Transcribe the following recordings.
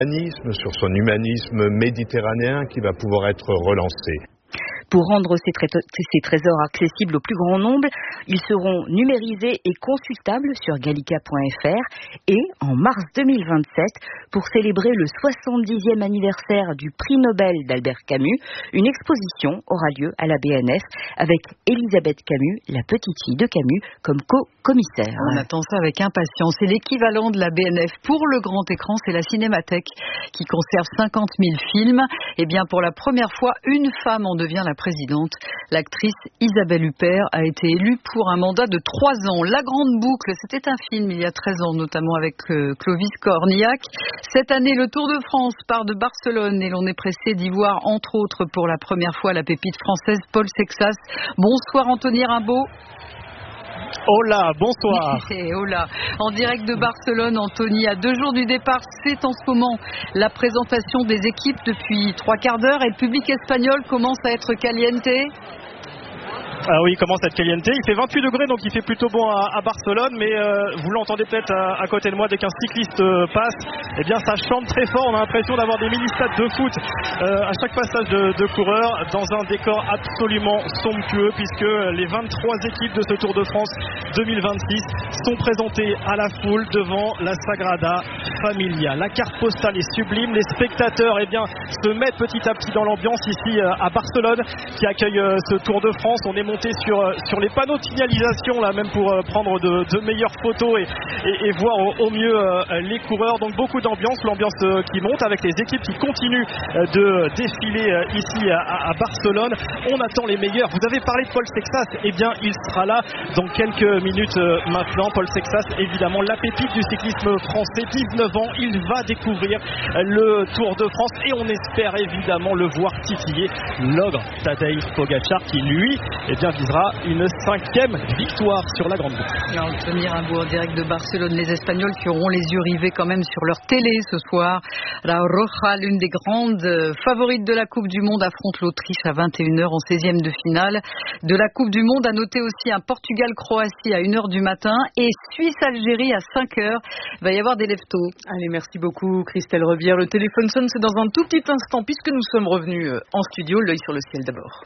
sur son humanisme méditerranéen qui va pouvoir être relancé. Pour rendre ces trésors accessibles au plus grand nombre, ils seront numérisés et consultables sur gallica.fr. Et en mars 2027, pour célébrer le 70e anniversaire du prix Nobel d'Albert Camus, une exposition aura lieu à la BNF avec Elisabeth Camus, la petite fille de Camus, comme co-commissaire. On attend ça avec impatience. C'est l'équivalent de la BNF pour le grand écran, c'est la Cinémathèque qui conserve 50 000 films. Et bien pour la première fois, une femme en devient la présidente. L'actrice Isabelle Huppert a été élue pour un mandat de 3 ans. La Grande Boucle, c'était un film il y a 13 ans, notamment avec Clovis Cornillac. Cette année, le Tour de France part de Barcelone et l'on est pressé d'y voir, entre autres, pour la première fois, la pépite française Paul Sexas. Bonsoir Anthony Rimbaud. Hola, bonsoir. Hola. En direct de Barcelone, Anthony, à 2 jours du départ, c'est en ce moment la présentation des équipes depuis 3 quarts d'heure et le public espagnol commence à être caliente. Ah oui, il commence à être caliente. Il fait 28 degrés, donc il fait plutôt bon à Barcelone. Mais vous l'entendez peut-être à côté de moi, dès qu'un cycliste passe, eh bien ça chante très fort. On a l'impression d'avoir des mini-stades de foot à chaque passage de coureur, dans un décor absolument somptueux, puisque les 23 équipes de ce Tour de France 2026 sont présentées à la foule devant la Sagrada Familia. La carte postale est sublime. Les spectateurs se mettent petit à petit dans l'ambiance ici à Barcelone, qui accueille ce Tour de France. On est monté sur les panneaux de signalisation là, même pour prendre de meilleures photos et voir au mieux les coureurs. Donc beaucoup d'ambiance, l'ambiance qui monte avec les équipes qui continuent de défiler ici à Barcelone. On attend les meilleurs. Vous avez parlé de Paul Sexas, eh bien il sera là dans quelques minutes maintenant. Paul Sexas, évidemment la pépite du cyclisme français, 19 ans, il va découvrir le Tour de France et on espère évidemment le voir titiller l'ogre Tadej Pogačar qui lui visera une 5e victoire sur la Grande Boucle. Anthony Rimbaud en direct de Barcelone. Les Espagnols qui auront les yeux rivés quand même sur leur télé ce soir. La Roja, l'une des grandes favorites de la Coupe du Monde, affronte l'Autriche à 21h en 16e de finale de la Coupe du Monde. À noter aussi un Portugal-Croatie à 1h du matin et Suisse-Algérie à 5h. Il va y avoir des leftos. Allez, merci beaucoup Christelle Rebière. Le téléphone sonne, c'est dans un tout petit instant puisque nous sommes revenus en studio. L'œil sur le ciel d'abord.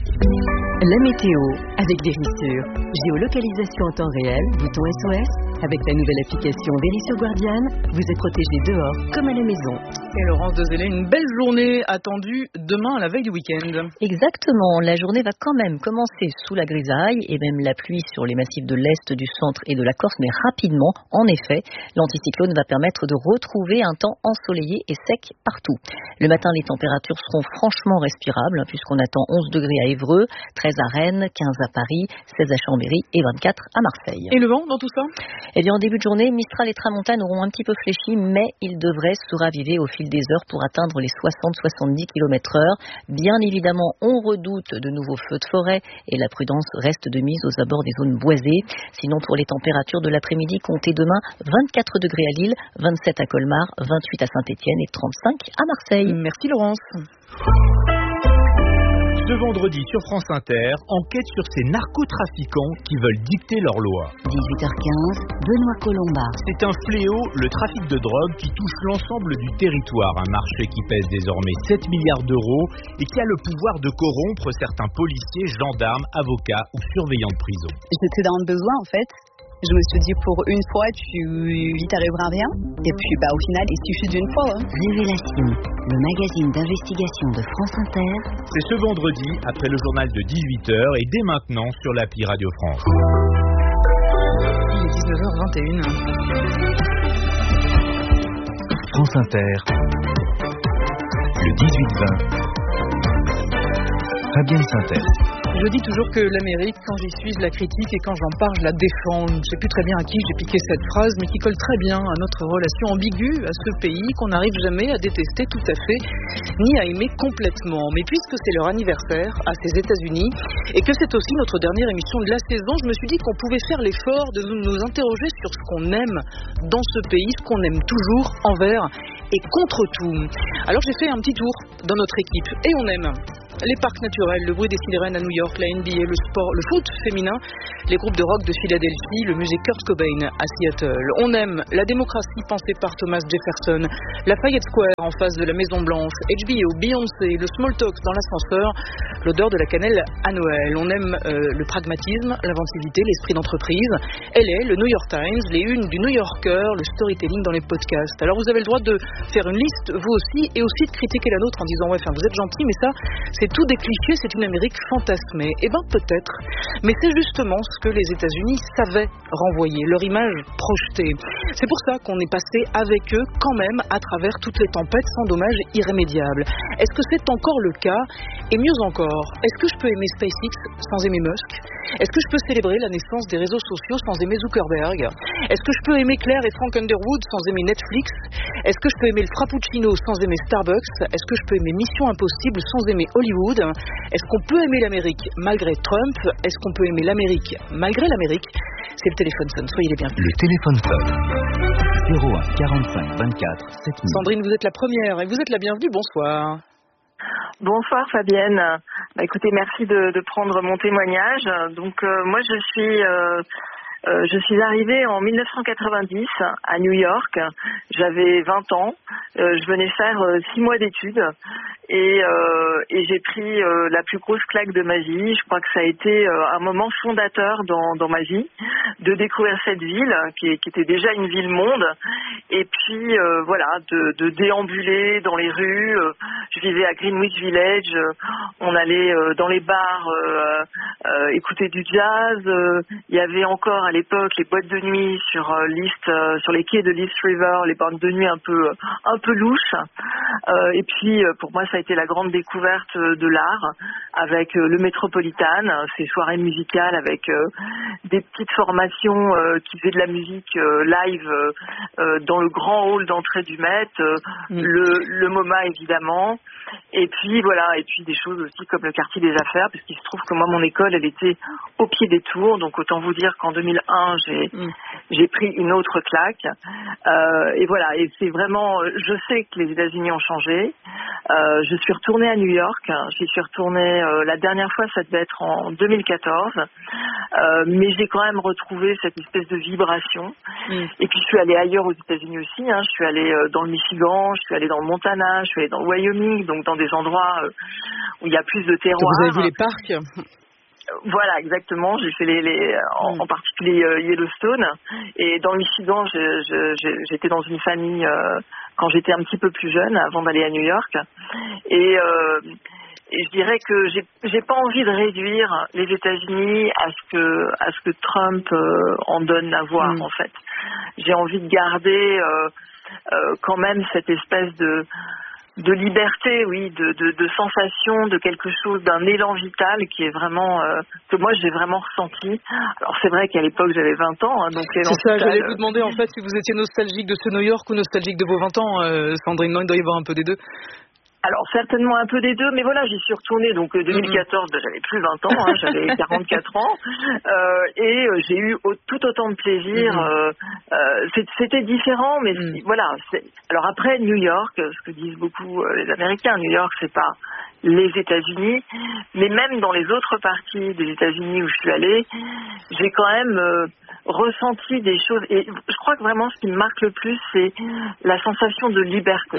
La météo avec Vérissure. Géolocalisation en temps réel, bouton SOS. Avec la nouvelle application Vérissure Guardian, vous êtes protégé dehors comme à la maison. Et Laurence Dezellé, une belle journée attendue demain à la veille du week-end. Exactement, la journée va quand même commencer sous la grisaille et même la pluie sur les massifs de l'Est, du centre et de la Corse, mais rapidement, en effet, l'anticyclone va permettre de retrouver un temps ensoleillé et sec partout. Le matin, les températures seront franchement respirables, puisqu'on attend 11 degrés à Évreux, 13 à Rennes, 15 à Paris, 16 à Chambéry et 24 à Marseille. Et le vent dans tout ça ? Eh bien, en début de journée, Mistral et Tramontane auront un petit peu fléchi, mais ils devraient se raviver au fil des heures pour atteindre les 60-70 km/h. Bien évidemment, on redoute de nouveaux feux de forêt et la prudence reste de mise aux abords des zones boisées. Sinon, pour les températures de l'après-midi, comptez demain 24 degrés à Lille, 27 à Colmar, 28 à Saint-Étienne et 35 à Marseille. Merci Laurence. Ce vendredi sur France Inter, enquête sur ces narcotrafiquants qui veulent dicter leurs lois. 18h15, Benoît Colomba. C'est un fléau, le trafic de drogue qui touche l'ensemble du territoire. Un marché qui pèse désormais 7 milliards d'euros et qui a le pouvoir de corrompre certains policiers, gendarmes, avocats ou surveillants de prison. J'étais dans le besoin en fait. Je me suis dit, pour une fois, il t'arrivera rien. Et puis, au final, il suffit d'une fois. Révélation, le magazine d'investigation de France Inter. C'est ce vendredi, après le journal de 18h et dès maintenant sur l'appli Radio France. Il est 19h21. France Inter, le 18-20. Fabienne Synthèse. Je dis toujours que l'Amérique, quand j'y suis, je la critique et quand j'en parle, je la défends. Je ne sais plus très bien à qui j'ai piqué cette phrase, mais qui colle très bien à notre relation ambiguë à ce pays qu'on n'arrive jamais à détester tout à fait, ni à aimer complètement. Mais puisque c'est leur anniversaire à ces États-Unis et que c'est aussi notre dernière émission de la saison, je me suis dit qu'on pouvait faire l'effort de nous interroger sur ce qu'on aime dans ce pays, ce qu'on aime toujours envers et contre tout. Alors j'ai fait un petit tour dans notre équipe et on aime Les parcs naturels, le bruit des sirènes à New York, la NBA, le sport, le foot féminin, les groupes de rock de Philadelphie, le musée Kurt Cobain à Seattle. On aime la démocratie pensée par Thomas Jefferson, Lafayette Square en face de la Maison Blanche, HBO, Beyoncé, le small talk dans l'ascenseur, l'odeur de la cannelle à Noël. On aime le pragmatisme, l'inventivité, l'esprit d'entreprise. LA, le New York Times, les unes du New Yorker, le storytelling dans les podcasts. Alors vous avez le droit de faire une liste, vous aussi, et aussi de critiquer la nôtre en disant ouais, vous êtes gentil, mais ça, c'est tout des clichés, c'est une Amérique fantasmée. Eh ben peut-être, mais c'est justement ce que les États-Unis savaient renvoyer, leur image projetée. C'est pour ça qu'on est passé avec eux quand même à travers toutes les tempêtes sans dommages irrémédiables. Est-ce que c'est encore le cas? Et mieux encore, est-ce que je peux aimer SpaceX sans aimer Musk? Est-ce que je peux célébrer la naissance des réseaux sociaux sans aimer Zuckerberg? Est-ce que je peux aimer Claire et Frank Underwood sans aimer Netflix? Est-ce que je peux aimer le Frappuccino sans aimer Starbucks? Est-ce que je peux aimer Mission Impossible sans aimer Hollywood? Est-ce qu'on peut aimer l'Amérique malgré Trump? Est-ce qu'on peut aimer l'Amérique malgré l'Amérique? C'est le téléphone sonne, soyez les bienvenus. Le téléphone sonne. 01 45 24 7000. Sandrine, vous êtes la première et vous êtes la bienvenue, bonsoir. Bonsoir Fabienne. Écoutez, merci de prendre mon témoignage. Donc moi je suis arrivée en 1990 à New York. J'avais 20 ans. Je venais faire 6 mois d'études et j'ai pris la plus grosse claque de ma vie. Je crois que ça a été un moment fondateur dans ma vie de découvrir cette ville qui était déjà une ville-monde et puis voilà de déambuler dans les rues. Je vivais à Greenwich Village. On allait dans les bars écouter du jazz. Il y avait encore à l'époque les boîtes de nuit sur les quais de l'East River, les boîtes de nuit un peu louches. Et puis pour moi ça a été la grande découverte de l'art avec le Metropolitan, ces soirées musicales avec des petites formations qui faisaient de la musique live dans le grand hall d'entrée du Met, le MoMA évidemment. Et puis voilà, et puis des choses aussi comme le quartier des affaires, parce qu'il se trouve que moi mon école elle était au pied des tours, donc autant vous dire qu'en 2001 j'ai pris une autre claque. Et voilà, et c'est vraiment, je sais que les États-Unis ont changé. Je suis retournée à New York, j'y suis retournée la dernière fois ça devait être en 2014, mais j'ai quand même retrouvé cette espèce de vibration. Et puis je suis allée ailleurs aux États-Unis aussi, je suis allée dans le Michigan, je suis allée dans le Montana, je suis allée dans le Wyoming, donc dans des endroits où il y a plus de terroir. Vous avez vu les parcs? Voilà, exactement. J'ai fait en particulier Yellowstone. Et dans le Michigan, j'étais dans une famille quand j'étais un petit peu plus jeune, avant d'aller à New York. Et je dirais que j'ai pas envie de réduire les États-Unis à ce que Trump en donne à voir en fait. J'ai envie de garder quand même cette espèce de liberté, oui, de sensation, de quelque chose, d'un élan vital qui est vraiment que moi j'ai vraiment ressenti. Alors c'est vrai qu'à l'époque j'avais 20 ans, donc l'élan c'est ça, vital, j'allais vous demander en fait si vous étiez nostalgique de ce New York ou nostalgique de vos 20 ans, Sandrine. Non, il doit y avoir un peu des deux. Alors certainement un peu des deux, mais voilà, j'y suis retournée, donc 2014, j'avais plus 20 ans, j'avais 44 ans, et j'ai eu tout autant de plaisir. C'était différent, mais voilà. Alors après, New York, ce que disent beaucoup les Américains, New York, c'est pas les États-Unis, mais même dans les autres parties des États-Unis où je suis allée, j'ai quand même ressenti des choses, et je crois que vraiment ce qui me marque le plus, c'est la sensation de liberté,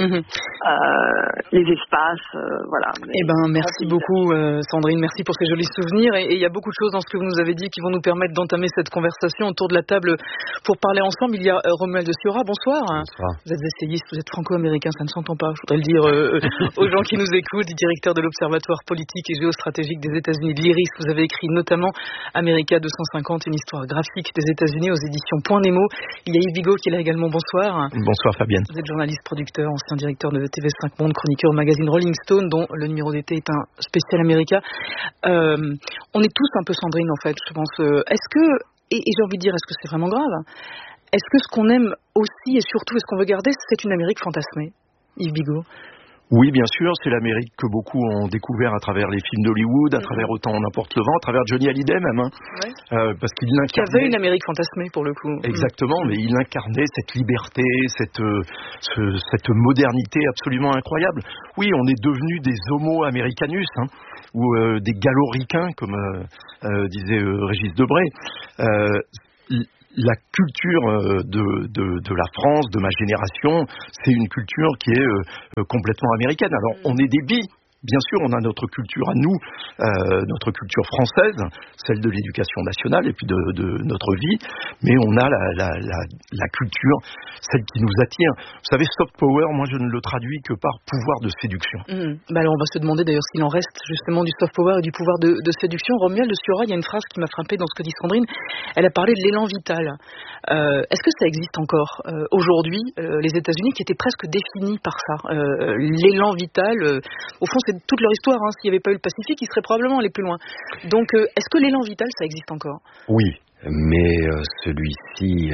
les espaces, voilà. Eh ben, merci beaucoup Sandrine, merci pour ces jolis souvenirs, et il y a beaucoup de choses dans ce que vous nous avez dit qui vont nous permettre d'entamer cette conversation autour de la table pour parler ensemble. Il y a Romuald Sciorra, bonsoir. Bonsoir. Vous êtes essayiste, vous êtes franco-américain, ça ne s'entend pas, je voudrais le dire aux gens qui nous écoutent, directeur de l'Observatoire politique et géostratégique des États-Unis de l'IRIS. Vous avez écrit notamment America 250, une histoire graphique des États-Unis aux éditions Point Nemo. Il y a Yves Bigot qui est là également, bonsoir. Bonsoir Fabienne. Vous êtes journaliste, producteur, ancien directeur de TV5 Monde, chroniqueur au magazine Rolling Stone, dont le numéro d'été est un spécial America. On est tous un peu Sandrine en fait, je pense. Est-ce que, et j'ai envie de dire, est-ce que c'est vraiment grave? Est-ce que ce qu'on aime aussi et surtout, est-ce qu'on veut garder, c'est une Amérique fantasmée, Yves Bigot? Oui, bien sûr, c'est l'Amérique que beaucoup ont découvert à travers les films d'Hollywood, à travers Autant n'importe le vent, à travers Johnny Hallyday même, parce qu'il incarnait... Qui avait une Amérique fantasmée pour le coup. Exactement, mais il incarnait cette liberté, cette modernité absolument incroyable. Oui, on est devenus des homo americanus, ou des gallo-ricains, comme disait Régis Debray. La culture de la France, de ma génération, c'est une culture qui est complètement américaine. Alors, on est des billes. Bien sûr, on a notre culture à nous, notre culture française, celle de l'éducation nationale et puis de notre vie, mais on a la culture, celle qui nous attire. Vous savez, soft power, moi je ne le traduis que par pouvoir de séduction. Alors on va se demander d'ailleurs s'il en reste justement du soft power et du pouvoir de séduction. Romuald de Siora, il y a une phrase qui m'a frappée dans ce que dit Sandrine. Elle a parlé de l'élan vital. Est-ce que ça existe encore aujourd'hui, les États-Unis qui étaient presque définis par ça, l'élan vital, au fond c'est toute leur histoire, s'il n'y avait pas eu le Pacifique, ils seraient probablement allés plus loin. Donc, est-ce que l'élan vital, ça existe encore ? Oui, mais celui-ci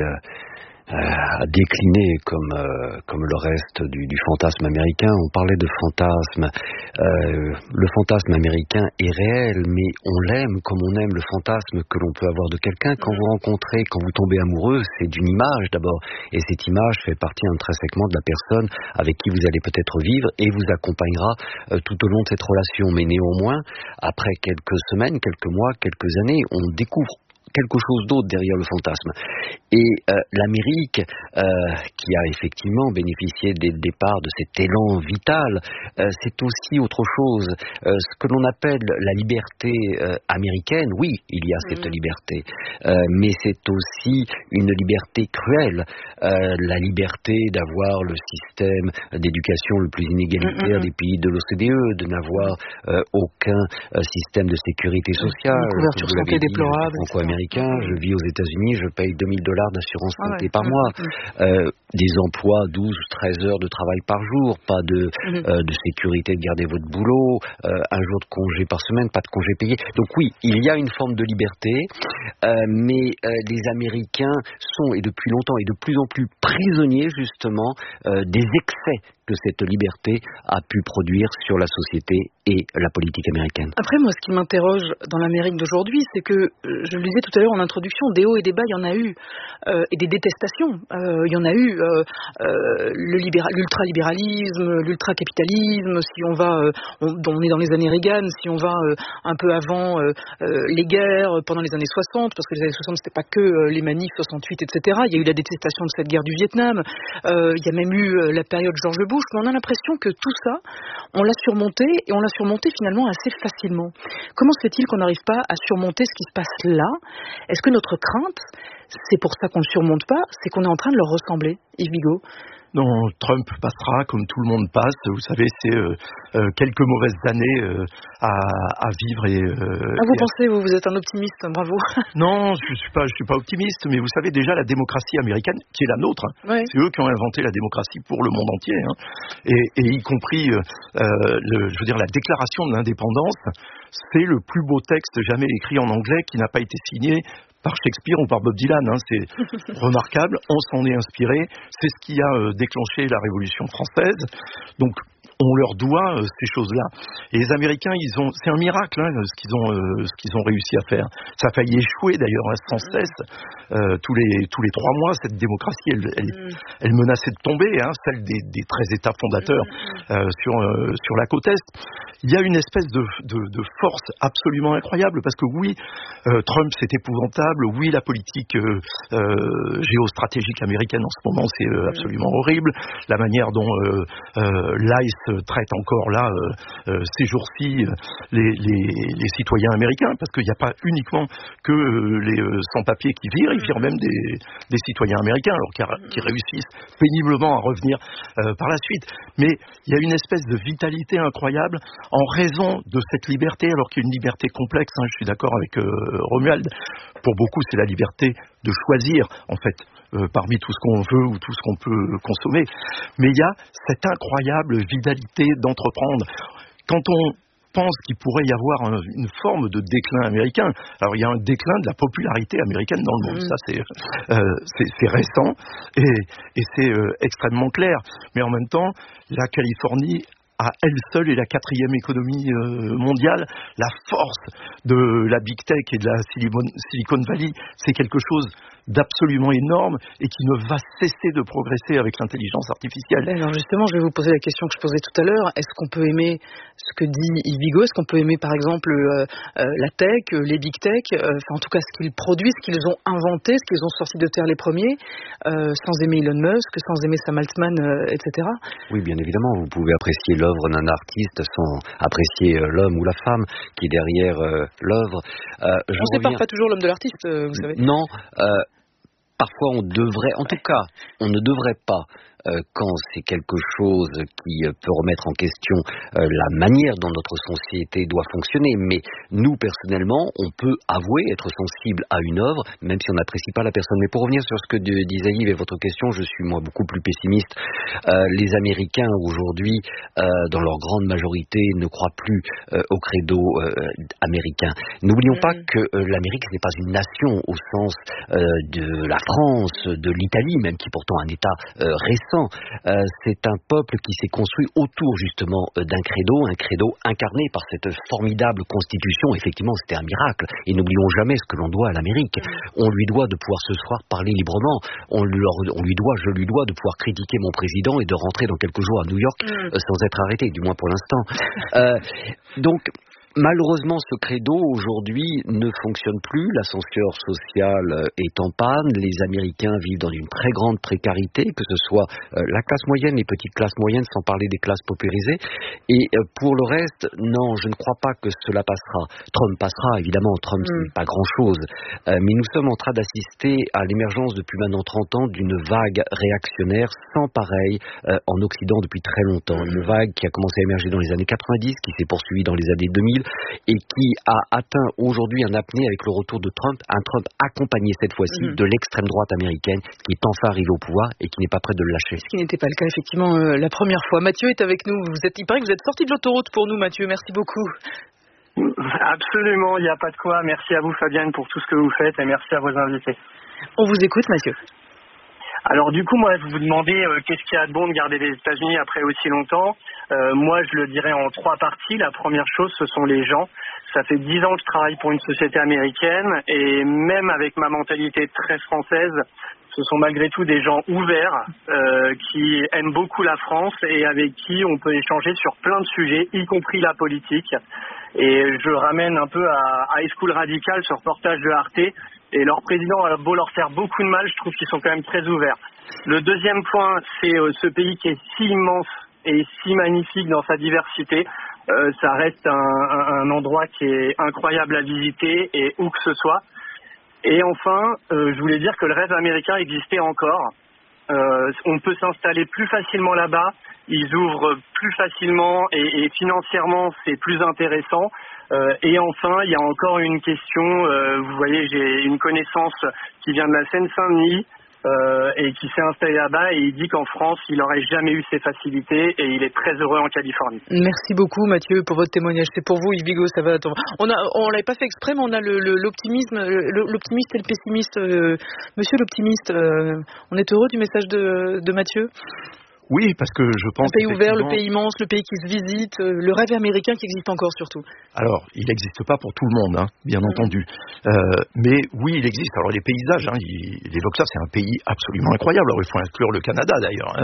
a décliné comme le reste du fantasme américain. On parlait de fantasme. Le fantasme américain est réel, mais on l'aime comme on aime le fantasme que l'on peut avoir de quelqu'un. Quand vous rencontrez, quand vous tombez amoureux, c'est d'une image d'abord. Et cette image fait partie intrinsèquement de la personne avec qui vous allez peut-être vivre et vous accompagnera tout au long de cette relation. Mais néanmoins, après quelques semaines, quelques mois, quelques années, on découvre quelque chose d'autre derrière le fantasme. Et l'Amérique, qui a effectivement bénéficié dès le départ de cet élan vital, c'est aussi autre chose. Ce que l'on appelle la liberté américaine, oui, il y a cette liberté, mais c'est aussi une liberté cruelle. La liberté d'avoir le système d'éducation le plus inégalitaire des pays de l'OCDE, de n'avoir aucun système de sécurité sociale. Une couverture santé déplorable. Je vis aux États-Unis, je paye $2000 d'assurance santé par mois. Des emplois, 12, 13 heures de travail par jour, pas de sécurité de garder votre boulot, un jour de congé par semaine, pas de congé payé. Donc oui, il y a une forme de liberté, mais les Américains sont, et depuis longtemps, et de plus en plus prisonniers justement des excès que cette liberté a pu produire sur la société et la politique américaine. Après, moi, ce qui m'interroge dans l'Amérique d'aujourd'hui, c'est que, je le disais tout à l'heure en introduction, des hauts et des bas, il y en a eu, et des détestations. Il y en a eu l'ultralibéralisme, l'ultracapitalisme, si on va, on est dans les années Reagan, si on va un peu avant les guerres, pendant les années 60, parce que les années 60, c'était pas que les manifs, 68, etc. Il y a eu la détestation de cette guerre du Vietnam, il y a même eu la période George Bush, mais on a l'impression que tout ça, on l'a surmonté, et on l'a surmonté finalement assez facilement. Comment se fait-il qu'on n'arrive pas à surmonter ce qui se passe là ? Est-ce que notre crainte, c'est pour ça qu'on ne le surmonte pas, c'est qu'on est en train de leur ressembler, Yves Bigot ? Non, Trump passera comme tout le monde passe. Vous savez, c'est quelques mauvaises années à vivre. Vous pensez, vous êtes un optimiste, bravo. Non, je suis pas optimiste, mais vous savez déjà la démocratie américaine, qui est la nôtre, c'est eux qui ont inventé la démocratie pour le monde entier, et y compris, la déclaration de l'indépendance, c'est le plus beau texte jamais écrit en anglais qui n'a pas été signé par Shakespeare ou par Bob Dylan, c'est remarquable, on s'en est inspiré, c'est ce qui a déclenché la Révolution française, donc on leur doit ces choses-là. Et les Américains, c'est un miracle ce qu'ils ont réussi à faire. Ça a failli échouer d'ailleurs sans cesse. Tous les 3 mois, cette démocratie, elle menaçait de tomber, celle des 13 États fondateurs sur la côte Est. Il y a une espèce de force absolument incroyable parce que oui, Trump c'est épouvantable, oui la politique géostratégique américaine en ce moment c'est absolument horrible, la manière dont l'ICE traite encore là ces jours-ci les citoyens américains, parce qu'il n'y a pas uniquement que les sans-papiers qui virent, ils virent même des citoyens américains alors qui réussissent péniblement à revenir par la suite. Mais il y a une espèce de vitalité incroyable en raison de cette liberté, alors qu'il y a une liberté complexe, je suis d'accord avec Romuald, pour beaucoup c'est la liberté de choisir en fait parmi tout ce qu'on veut ou tout ce qu'on peut consommer, mais il y a cette incroyable vitalité d'entreprendre. Quand on pense qu'il pourrait y avoir une forme de déclin américain, alors il y a un déclin de la popularité américaine dans le monde, ça c'est récent et c'est extrêmement clair, mais en même temps la Californie à elle seule est la 4e économie mondiale. La force de la Big Tech et de la Silicon Valley, c'est quelque chose d'absolument énorme et qui ne va cesser de progresser avec l'intelligence artificielle. Alors justement, je vais vous poser la question que je posais tout à l'heure. Est-ce qu'on peut aimer ce que dit Yves Bigot? Est-ce qu'on peut aimer par exemple la tech, les big tech, en tout cas ce qu'ils produisent, ce qu'ils ont inventé, ce qu'ils ont sorti de terre les premiers, sans aimer Elon Musk, sans aimer Sam Altman, etc. Oui, bien évidemment, vous pouvez apprécier l'œuvre d'un artiste sans apprécier l'homme ou la femme qui est derrière l'œuvre. On ne sépare pas toujours l'homme de l'artiste, vous savez. Non. Parfois, on ne devrait pas, quand c'est quelque chose qui peut remettre en question la manière dont notre société doit fonctionner. Mais nous, personnellement, on peut avouer être sensible à une œuvre, même si on n'apprécie pas la personne. Mais pour revenir sur ce que disait Yves et votre question, je suis moi beaucoup plus pessimiste. Les Américains, aujourd'hui, dans leur grande majorité, ne croient plus au credo américain. N'oublions pas que l'Amérique n'est pas une nation au sens de la France, de l'Italie, même qui est pourtant un État récent. C'est un peuple qui s'est construit autour justement d'un credo incarné par cette formidable constitution. Effectivement, c'était un miracle. Et n'oublions jamais ce que l'on doit à l'Amérique. On lui doit de pouvoir ce soir parler librement. Je lui dois de pouvoir critiquer mon président et de rentrer dans quelques jours à New York sans être arrêté, du moins pour l'instant. Donc, malheureusement, ce credo, aujourd'hui, ne fonctionne plus. L'ascenseur social est en panne. Les Américains vivent dans une très grande précarité, que ce soit la classe moyenne, les petites classes moyennes, sans parler des classes paupérisées. Et pour le reste, non, je ne crois pas que cela passera. Trump passera, évidemment. Trump, ce n'est pas grand-chose. Mais nous sommes en train d'assister à l'émergence depuis maintenant 30 ans d'une vague réactionnaire sans pareil en Occident depuis très longtemps. Une vague qui a commencé à émerger dans les années 90, qui s'est poursuivie dans les années 2000, et qui a atteint aujourd'hui un apnée avec le retour de Trump, un Trump accompagné cette fois-ci de l'extrême droite américaine qui est enfin arrivé au pouvoir et qui n'est pas prêt de le lâcher. Ce qui n'était pas le cas effectivement la première fois. Mathieu est avec nous, il paraît que vous êtes sorti de l'autoroute pour nous Mathieu, merci beaucoup. Absolument, il n'y a pas de quoi. Merci à vous Fabienne pour tout ce que vous faites et merci à vos invités. On vous écoute Mathieu. Alors du coup, moi, je vous demandais qu'est-ce qu'il y a de bon de garder les États-Unis après aussi longtemps. Moi, je le dirais en 3 parties. La première chose, ce sont les gens. Ça fait 10 ans que je travaille pour une société américaine et même avec ma mentalité très française, ce sont malgré tout des gens ouverts qui aiment beaucoup la France et avec qui on peut échanger sur plein de sujets, y compris la politique. Et je ramène un peu à High School Radical, ce reportage de Arte. Et leur président a beau leur faire beaucoup de mal, je trouve qu'ils sont quand même très ouverts. Le deuxième point, c'est ce pays qui est si immense et si magnifique dans sa diversité. Ça reste un endroit qui est incroyable à visiter et où que ce soit. Et enfin, je voulais dire que le rêve américain existait encore. On peut s'installer plus facilement là-bas. Ils ouvrent plus facilement et financièrement, c'est plus intéressant. Et enfin, il y a encore une question. Vous voyez, j'ai une connaissance qui vient de la Seine-Saint-Denis et qui s'est installé là-bas et il dit qu'en France, il n'aurait jamais eu ces facilités et il est très heureux en Californie. Merci beaucoup Mathieu pour votre témoignage. C'est pour vous Yves Bigot, ça va. On l'avait pas fait exprès, mais on a l'optimisme, l'optimiste et le pessimiste. Monsieur l'optimiste, on est heureux du message de Mathieu. Oui, parce que je pense... Le pays ouvert, le pays immense, le pays qui se visite, le rêve américain qui existe encore surtout. Alors, il n'existe pas pour tout le monde, bien entendu. Mais oui, il existe. Alors, les paysages, il évoque ça, c'est un pays absolument incroyable. Alors, il faut inclure le Canada, d'ailleurs,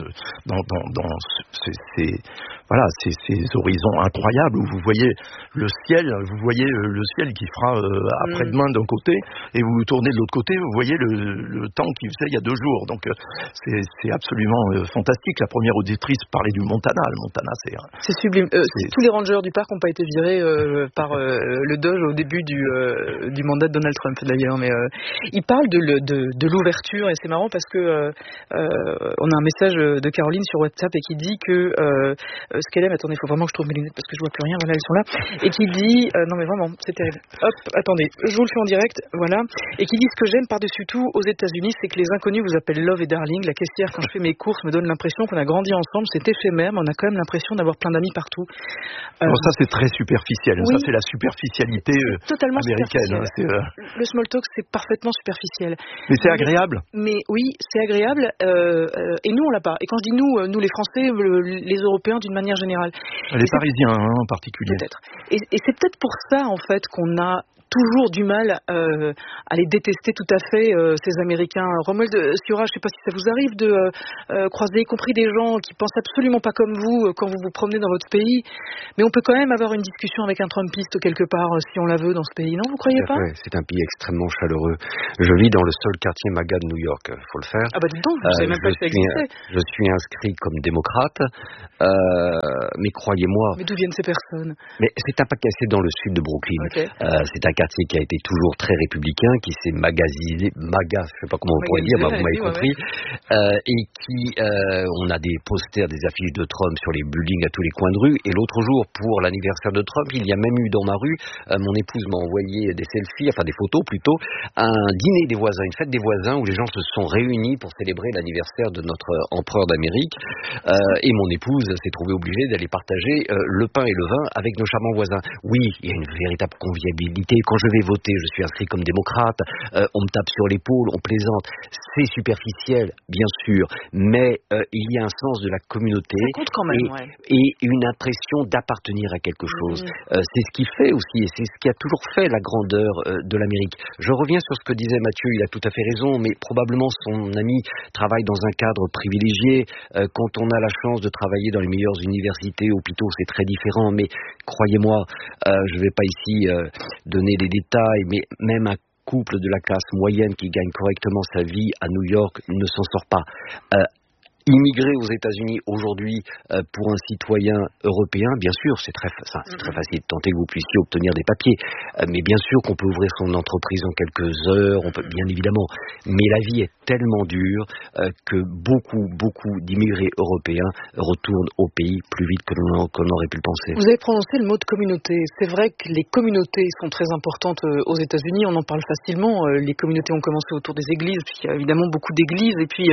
dans ces horizons incroyables où vous voyez le ciel qui fera après-demain d'un côté, et vous tournez de l'autre côté, vous voyez le temps qu'il faisait il y a 2 jours. Donc, c'est absolument fantastique. La première auditrice parlait du Montana. Le Montana, c'est sublime. Tous les rangers du parc n'ont pas été virés par le Doge au début du mandat de Donald Trump, d'ailleurs. Mais il parle de l'ouverture, et c'est marrant parce que on a un message de Caroline sur WhatsApp et qui dit que ce qu'elle aime, attendez, il faut vraiment que je trouve mes lunettes parce que je vois plus rien, voilà, elles sont là, et qui dit, non mais vraiment, c'est terrible. Hop, attendez, je vous le fais en direct, voilà, et qui dit ce que j'aime par-dessus tout aux États-Unis, c'est que les inconnus vous appellent Love et Darling. La caissière, quand je fais mes courses, me donne l'impression qu'on a grandi ensemble, c'est éphémère, mais on a quand même l'impression d'avoir plein d'amis partout. Alors ça, c'est très superficiel. Oui, ça, c'est la superficialité totalement américaine. Le small talk, c'est parfaitement superficiel. Mais c'est agréable. Mais oui, c'est agréable, et nous, on l'a pas. Et quand je dis nous les Français, les Européens d'une manière manière générale. Les Parisiens en particulier. Peut-être. Et c'est peut-être pour ça, en fait, qu'on a toujours du mal à les détester tout à fait, ces Américains. Romuald Sciorra, je ne sais pas si ça vous arrive de croiser, y compris des gens qui pensent absolument pas comme vous quand vous vous promenez dans votre pays, mais on peut quand même avoir une discussion avec un Trumpiste quelque part, si on la veut, dans ce pays, non, vous croyez pas? C'est un pays extrêmement chaleureux. Je vis dans le seul quartier MAGA de New York, faut le faire. Ah bah dis donc, vous savez même pas que ça existait. Je suis inscrit comme démocrate, mais croyez-moi... Mais d'où viennent ces personnes? Mais c'est dans le sud de Brooklyn. Okay. C'est un quartier qui a été toujours très républicain, qui s'est magasisé, je sais pas comment on pourrait dire, vous m'avez compris, et qui, on a des posters, des affiches de Trump sur les buildings à tous les coins de rue, et l'autre jour, pour l'anniversaire de Trump, il y a même eu dans ma rue, mon épouse m'a envoyé des selfies, enfin des photos plutôt, un dîner des voisins, une fête des voisins, où les gens se sont réunis pour célébrer l'anniversaire de notre empereur d'Amérique, et mon épouse s'est trouvée obligée d'aller partager le pain et le vin avec nos charmants voisins. Oui, il y a une véritable convivialité. Quand je vais voter, je suis inscrit comme démocrate, on me tape sur l'épaule, on plaisante. C'est superficiel, bien sûr, mais il y a un sens de la communauté et une impression d'appartenir à quelque chose. C'est ce qui fait aussi, et c'est ce qui a toujours fait la grandeur de l'Amérique. Je reviens sur ce que disait Mathieu, il a tout à fait raison, mais probablement son ami travaille dans un cadre privilégié. Quand on a la chance de travailler dans les meilleures universités, hôpitaux, c'est très différent, mais croyez-moi, je ne vais pas ici donner les détails, mais même un couple de la classe moyenne qui gagne correctement sa vie à New York ne s'en sort pas. Immigrer aux États-Unis aujourd'hui pour un citoyen européen, bien sûr, c'est très facile de tenter que vous puissiez obtenir des papiers, mais bien sûr qu'on peut ouvrir son entreprise en quelques heures, on peut bien évidemment, mais la vie est tellement dure que beaucoup d'immigrés européens retournent au pays plus vite que l'on aurait pu le penser. Vous avez prononcé le mot de communauté. C'est vrai que les communautés sont très importantes aux États-Unis, on en parle facilement. Les communautés ont commencé autour des églises, puis il y a évidemment beaucoup d'églises, et puis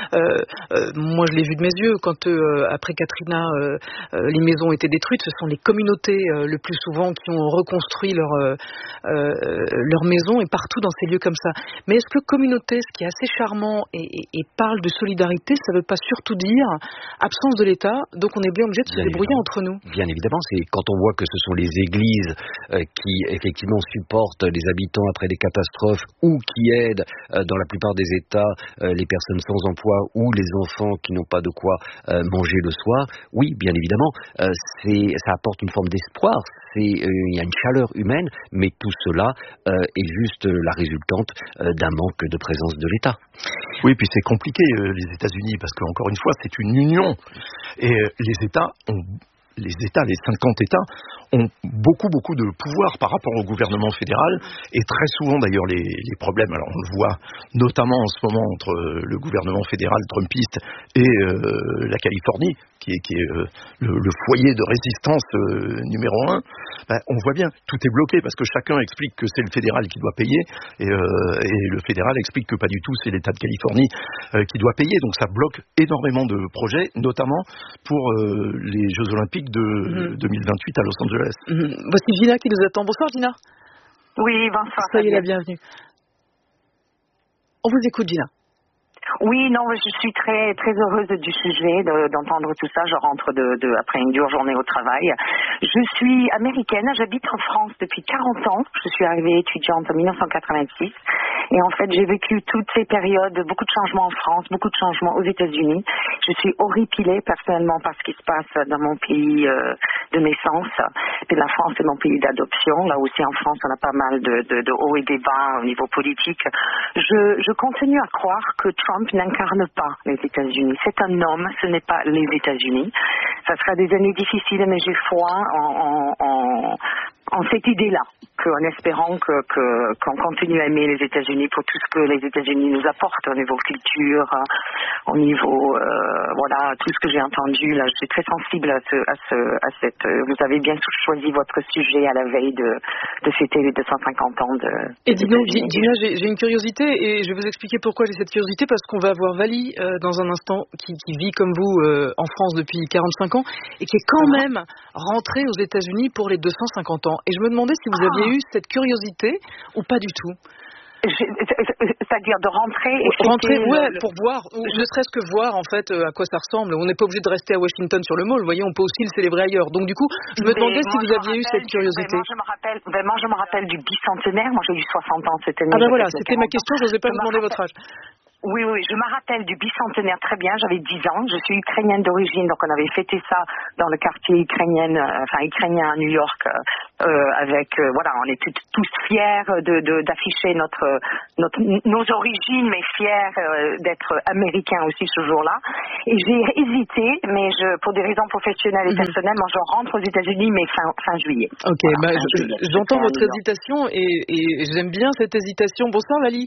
moi je l'ai vu de mes yeux, quand après Katrina les maisons étaient détruites, ce sont les communautés le plus souvent qui ont reconstruit leur maison, et partout dans ces lieux comme ça. Mais est-ce que communauté, ce qui est assez charmant et parle de solidarité, ça ne veut pas surtout dire absence de l'État, donc on est bien obligé de se débrouiller entre nous? Bien évidemment, c'est quand on voit que ce sont les églises qui effectivement supportent les habitants après des catastrophes, ou qui aident dans la plupart des États les personnes sans emploi ou les enfants qui n'ont pas de quoi manger le soir. Oui, bien évidemment, ça apporte une forme d'espoir. Il y a une chaleur humaine, mais tout cela est juste la résultante d'un manque de présence de l'État. Oui, puis c'est compliqué les États-Unis, parce qu'encore une fois, c'est une union. Et les 50 États ont beaucoup de pouvoir par rapport au gouvernement fédéral, et très souvent d'ailleurs les problèmes, alors on le voit notamment en ce moment entre le gouvernement fédéral trumpiste et la Californie, qui est le foyer de résistance numéro 1, on voit bien, tout est bloqué parce que chacun explique que c'est le fédéral qui doit payer, et le fédéral explique que pas du tout, c'est l'État de Californie qui doit payer. Donc ça bloque énormément de projets, notamment pour les Jeux Olympiques de 2028 à Los Angeles. Voici Gina qui nous attend. Bonsoir Gina. Oui, bonsoir. Soyez la bienvenue. On vous écoute, Gina. Oui, non, je suis très très heureuse du sujet, d'entendre tout ça. Je rentre après une dure journée au travail. Je suis américaine, j'habite en France depuis 40 ans. Je suis arrivée étudiante en 1986. Et en fait, j'ai vécu toutes ces périodes, beaucoup de changements en France, beaucoup de changements aux États-Unis. Je suis horripilée personnellement par ce qui se passe dans mon pays de naissance. Et la France est mon pays d'adoption. Là aussi, en France, on a pas mal de hauts et des bas au niveau politique. Je continue à croire que Trump n'incarne pas les États-Unis. C'est un homme, ce n'est pas les États-Unis. Ça sera des années difficiles, mais j'ai foi en cette idée-là, en espérant qu'on continue à aimer les États-Unis pour tout ce que les États-Unis nous apportent au niveau culture, au niveau tout ce que j'ai entendu. Là, je suis très sensible à cette. Vous avez bien choisi votre sujet à la veille de fêter les 250 ans de. Et dis-donc, Gina, j'ai une curiosité, et je vais vous expliquer pourquoi j'ai cette curiosité, parce qu'on va avoir Vali dans un instant qui vit comme vous en France depuis 45 ans et qui est quand même rentré aux États-Unis pour les 250 ans. Et je me demandais si vous aviez eu cette curiosité ou pas du tout. C'est-à-dire de rentrer et pour voir, ou ne serait-ce que voir en fait à quoi ça ressemble. On n'est pas obligé de rester à Washington sur le mall, vous voyez, on peut aussi le célébrer ailleurs. Donc du coup, je me demandais si vous aviez eu cette curiosité. Vraiment, je me rappelle du bicentenaire. Moi, j'ai eu 60 ans cette année. Ah ben voilà, c'était ma question, je n'osais pas vous demander votre âge. Oui, je me rappelle du bicentenaire très bien. J'avais 10 ans. Je suis ukrainienne d'origine, donc on avait fêté ça dans le quartier ukrainien à New York, on était tous fiers d'afficher nos origines, mais fiers d'être américains aussi ce jour-là. Et j'ai hésité, mais pour des raisons professionnelles et personnelles, moi je rentre aux États-Unis, mais fin juillet. Ok, voilà, j'entends votre hésitation et j'aime bien cette hésitation. Bonsoir Vali.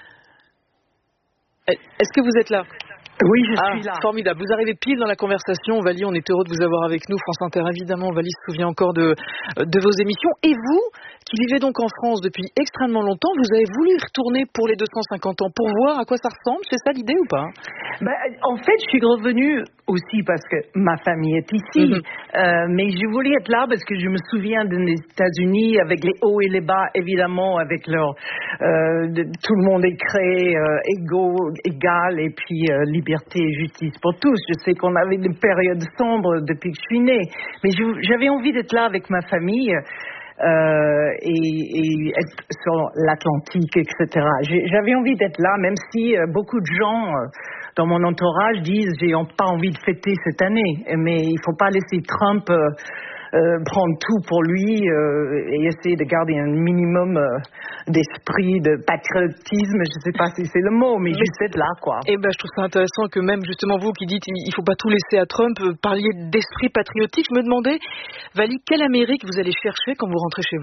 Est-ce que vous êtes là ? Oui, je suis là. Formidable. Vous arrivez pile dans la conversation. Vali, on est heureux de vous avoir avec nous. France Inter, évidemment. Vali se souvient encore de vos émissions. Et vous, qui vivez donc en France depuis extrêmement longtemps, vous avez voulu y retourner pour les 250 ans, pour voir à quoi ça ressemble. C'est ça l'idée ou pas ? En fait, je suis revenue aussi parce que ma famille est ici. Mais je voulais être là parce que je me souviens des États-Unis avec les hauts et les bas, évidemment, avec leur tout le monde est créé égal et puis liberté et justice pour tous. Je sais qu'on avait des périodes sombres depuis que je suis née, mais j'avais envie d'être là avec ma famille. Et être sur l'Atlantique, etc. J'avais envie d'être là, même si beaucoup de gens dans mon entourage disent j'ai pas envie de fêter cette année, mais il faut pas laisser Trump prendre tout pour lui et essayer de garder un minimum d'esprit de patriotisme, je sais pas si c'est le mot, mais juste être là, quoi. Et je trouve ça intéressant que même justement vous qui dites il faut pas tout laisser à Trump, parliez d'esprit patriotique. Je me demandais, Vali, quelle Amérique vous allez chercher quand vous rentrez chez vous ?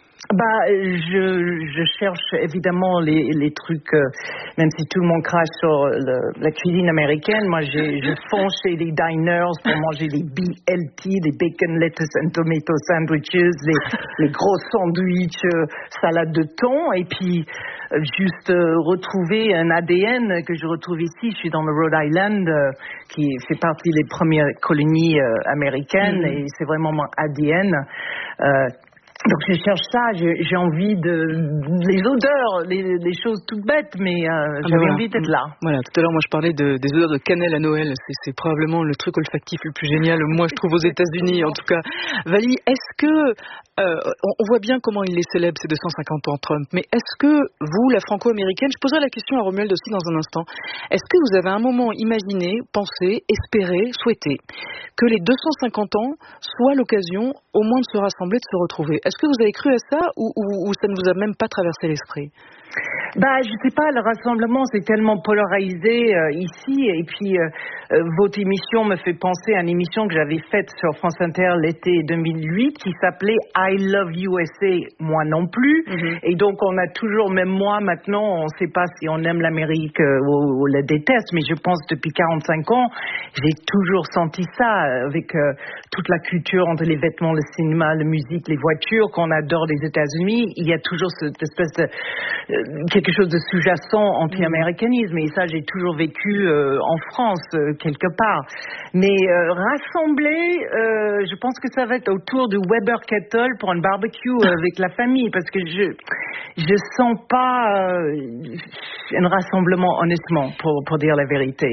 Je cherche évidemment les trucs, même si tout le monde crache sur la cuisine américaine. Moi, je fonce chez les diners pour manger les BLT, les bacon, lettuce and tomato sandwiches, les gros sandwichs, salade de thon, et puis juste retrouver un ADN que je retrouve ici. Je suis dans le Rhode Island, qui fait partie des premières colonies américaines, et c'est vraiment mon ADN. Donc je cherche ça, j'ai envie les odeurs, les choses toutes bêtes, mais j'avais envie d'être là. Voilà, tout à l'heure moi je parlais des odeurs de cannelle à Noël, c'est probablement le truc olfactif le plus génial, moi je trouve aux États-Unis en tout cas. Vali, est-ce que, on voit bien comment il les célèbre ces 250 ans Trump, mais est-ce que vous, la franco-américaine, je poserai la question à Romuald aussi dans un instant, est-ce que vous avez un moment imaginé, pensé, espéré, souhaité que les 250 ans soient l'occasion au moins de se rassembler, de se retrouver ? Est-ce que vous avez cru à ça ou ça ne vous a même pas traversé l'esprit ? Je sais pas, le rassemblement c'est tellement polarisé ici, et puis votre émission me fait penser à une émission que j'avais faite sur France Inter l'été 2008 qui s'appelait I Love USA, moi non plus, et donc on a toujours, même moi maintenant, on sait pas si on aime l'Amérique ou la déteste, mais je pense depuis 45 ans, j'ai toujours senti ça avec toute la culture entre les vêtements, le cinéma, la musique, les voitures qu'on adore des États-Unis, il y a toujours cette espèce de quelque chose de sous-jacent anti-américanisme, et ça j'ai toujours vécu en France quelque part, mais rassembler, je pense que ça va être autour du Weber Kettle pour un barbecue avec la famille, parce que je sens pas un rassemblement honnêtement, pour dire la vérité.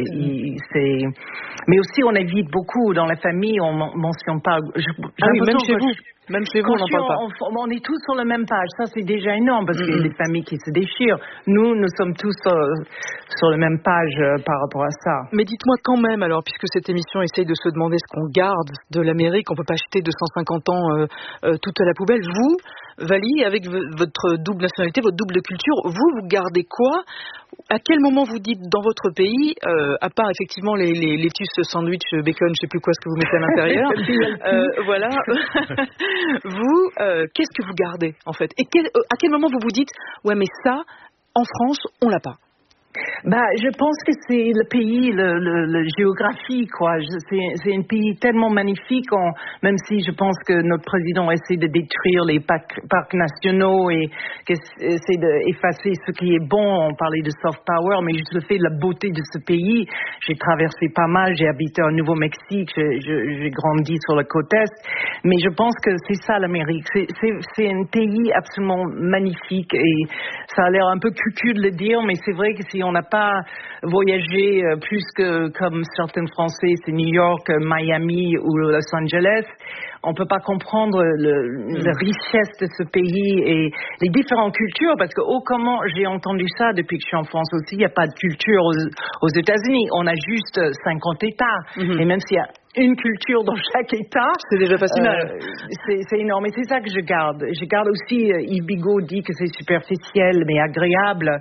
Mais aussi on évite beaucoup dans la famille, on mentionne pas. Même chez vous. Même chez vous, on n'en parle pas. On est tous sur la même page. Ça, c'est déjà énorme parce qu'il y a des familles qui se déchirent. Nous sommes tous sur la même page par rapport à ça. Mais dites-moi quand même, alors, puisque cette émission essaye de se demander ce qu'on garde de l'Amérique, on ne peut pas jeter 250 ans tout à la poubelle. Vous, Vali, avec votre double nationalité, votre double culture, vous gardez quoi ? À quel moment vous dites dans votre pays, à part effectivement les lettuce, sandwich, bacon, je ne sais plus quoi ce que vous mettez à l'intérieur, voilà, vous, qu'est-ce que vous gardez en fait ? Et à quel moment vous vous dites, ouais mais ça, en France, on l'a pas ? Je pense que c'est le pays, le géographie, quoi. C'est un pays tellement magnifique, même si je pense que notre président essaie de détruire les parcs nationaux et essaie d'effacer ce qui est bon. On parlait de soft power, mais juste le fait de la beauté de ce pays. J'ai traversé pas mal, j'ai habité au Nouveau-Mexique, j'ai grandi sur la côte Est, mais je pense que c'est ça l'Amérique. C'est un pays absolument magnifique et ça a l'air un peu cucu de le dire, mais c'est vrai que si on n'a pas voyagé plus que comme certains Français, c'est New York, Miami ou Los Angeles, on peut pas comprendre la richesse de ce pays et les différentes cultures, parce que comment j'ai entendu ça depuis que je suis en France aussi, il n'y a pas de culture aux États-Unis, on a juste 50 États, et même s'il y a une culture dans chaque État, c'est déjà pas si mal. C'est énorme, et c'est ça que je garde. Je garde aussi, Yves Bigot dit que c'est superficiel mais agréable,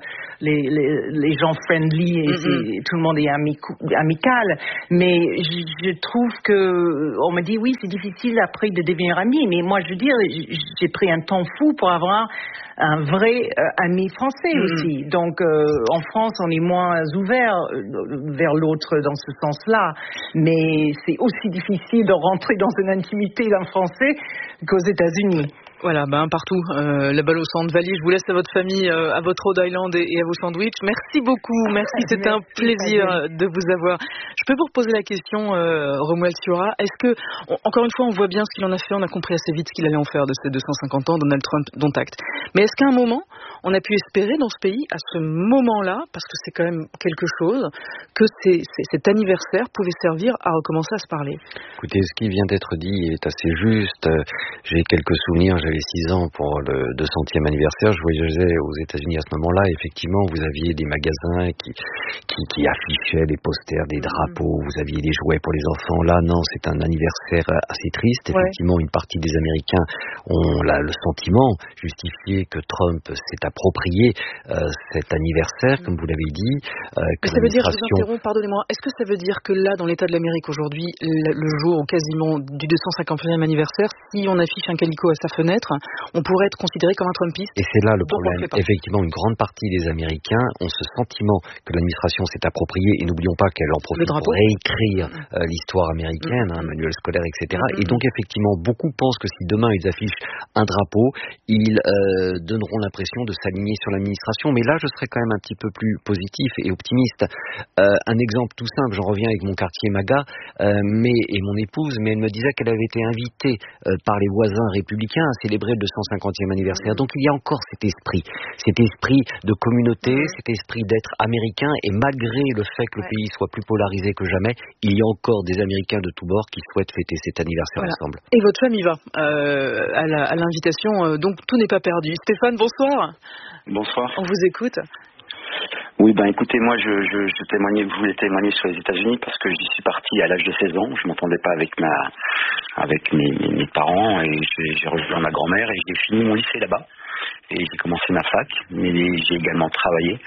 les gens friendly et tout le monde est amical, mais je trouve que on me dit oui, c'est difficile après de devenir ami, mais moi je veux dire, j'ai pris un temps fou pour avoir un vrai ami français aussi. Donc en France, on est moins ouvert vers l'autre dans ce sens-là, mais c'est aussi difficile de rentrer dans une intimité d'un Français qu'aux États-Unis. Voilà, partout, la balle au centre. Valie, je vous laisse à votre famille, à votre Rhode Island et à vos sandwichs. Merci beaucoup, merci, c'était un plaisir de vous avoir. Je peux vous reposer la question, Romuald Ciora. Est-ce que, encore une fois, on voit bien ce qu'il en a fait, on a compris assez vite ce qu'il allait en faire de ces 250 ans, Donald Trump, dont acte. Mais est-ce qu'à un moment, on a pu espérer dans ce pays, à ce moment-là, parce que c'est quand même quelque chose, que cet anniversaire pouvait servir à recommencer à se parler? Écoutez, ce qui vient d'être dit est assez juste. J'ai quelques souvenirs, j'avais 6 ans pour le 200e anniversaire, je voyageais aux États-Unis à ce moment-là. Effectivement, vous aviez des magasins qui affichaient des posters, des drapeaux, vous aviez des jouets pour les enfants. Là, non, c'est un anniversaire assez triste. Effectivement, une partie des Américains ont le sentiment justifié que Trump s'est approprié cet anniversaire, comme vous l'avez dit. Que ça veut dire, je vous interromps, pardonnez-moi, est-ce que ça veut dire que là, dans l'État de l'Amérique aujourd'hui, le jour quasiment du 250e anniversaire, si on affiche un calicot à sa fenêtre, on pourrait être considéré comme un Trumpiste? Et c'est là le problème. Effectivement, une grande partie des Américains ont ce sentiment que l'administration s'est appropriée, et n'oublions pas qu'elle en profite pour réécrire l'histoire américaine, manuel scolaire, etc. Et donc, effectivement, beaucoup pensent que si demain ils affichent un drapeau, ils donneront l'impression de s'aligner sur l'administration. Mais là, je serais quand même un petit peu plus positif et optimiste. Un exemple tout simple, j'en reviens avec mon quartier MAGA, et mon épouse, mais elle me disait qu'elle avait été invitée par les voisins républicains à célébrer le 250e anniversaire. Donc il y a encore cet esprit de communauté, cet esprit d'être américain, et malgré le fait que le pays soit plus polarisé que jamais, il y a encore des Américains de tous bords qui souhaitent fêter cet anniversaire ensemble. Et votre femme y va à l'invitation, donc tout n'est pas perdu. Stéphane, bonsoir. Bonsoir. On vous écoute. Oui, écoutez, moi je voulais témoigner sur les États-Unis parce que j'y suis parti à l'âge de 16 ans. Je m'entendais pas avec mes parents, et j'ai rejoint ma grand-mère et j'ai fini mon lycée là-bas. Et j'ai commencé ma fac, mais j'ai également travaillé.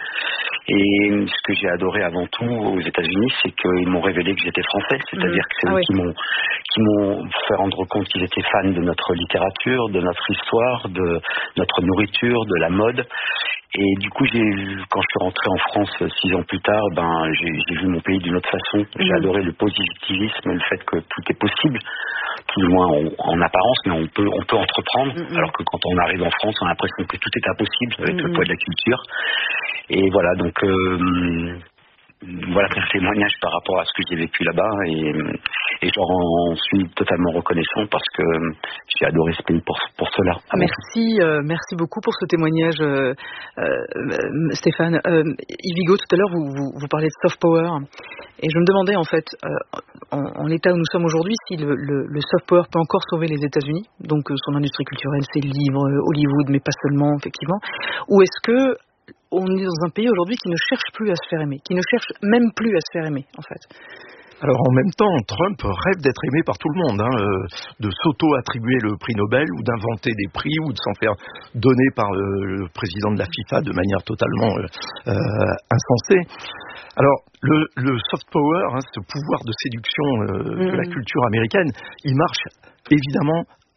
Et ce que j'ai adoré avant tout aux États-Unis, c'est qu'ils m'ont révélé que j'étais français. C'est-à-dire que c'est eux qui m'ont fait rendre compte qu'ils étaient fans de notre littérature, de notre histoire, de notre nourriture, de la mode. Et du coup, quand je suis rentré en France 6 ans plus tard, j'ai vu mon pays d'une autre façon. J'ai adoré le positivisme, le fait que tout est possible, plus ou moins en apparence, mais on peut entreprendre. Alors que quand on arrive en France, on a l'impression que tout est impossible avec le poids de la culture. Et voilà, donc voilà un témoignage par rapport à ce que j'ai vécu là-bas, et j'en suis totalement reconnaissant parce que j'ai adoré ce pays pour cela. Merci beaucoup pour ce témoignage, Stéphane. Yves Bigot, tout à l'heure vous parlez de soft power, et je me demandais en fait, en l'état où nous sommes aujourd'hui, si le soft power peut encore sauver les États-Unis, donc son industrie culturelle, ses livres, Hollywood, mais pas seulement, effectivement, ou est-ce que on est dans un pays aujourd'hui qui ne cherche plus à se faire aimer, qui ne cherche même plus à se faire aimer, en fait? Alors en même temps, Trump rêve d'être aimé par tout le monde, de s'auto-attribuer le prix Nobel, ou d'inventer des prix, ou de s'en faire donner par le président de la FIFA de manière totalement insensée. Alors le soft power, ce pouvoir de séduction de la culture américaine, il marche évidemment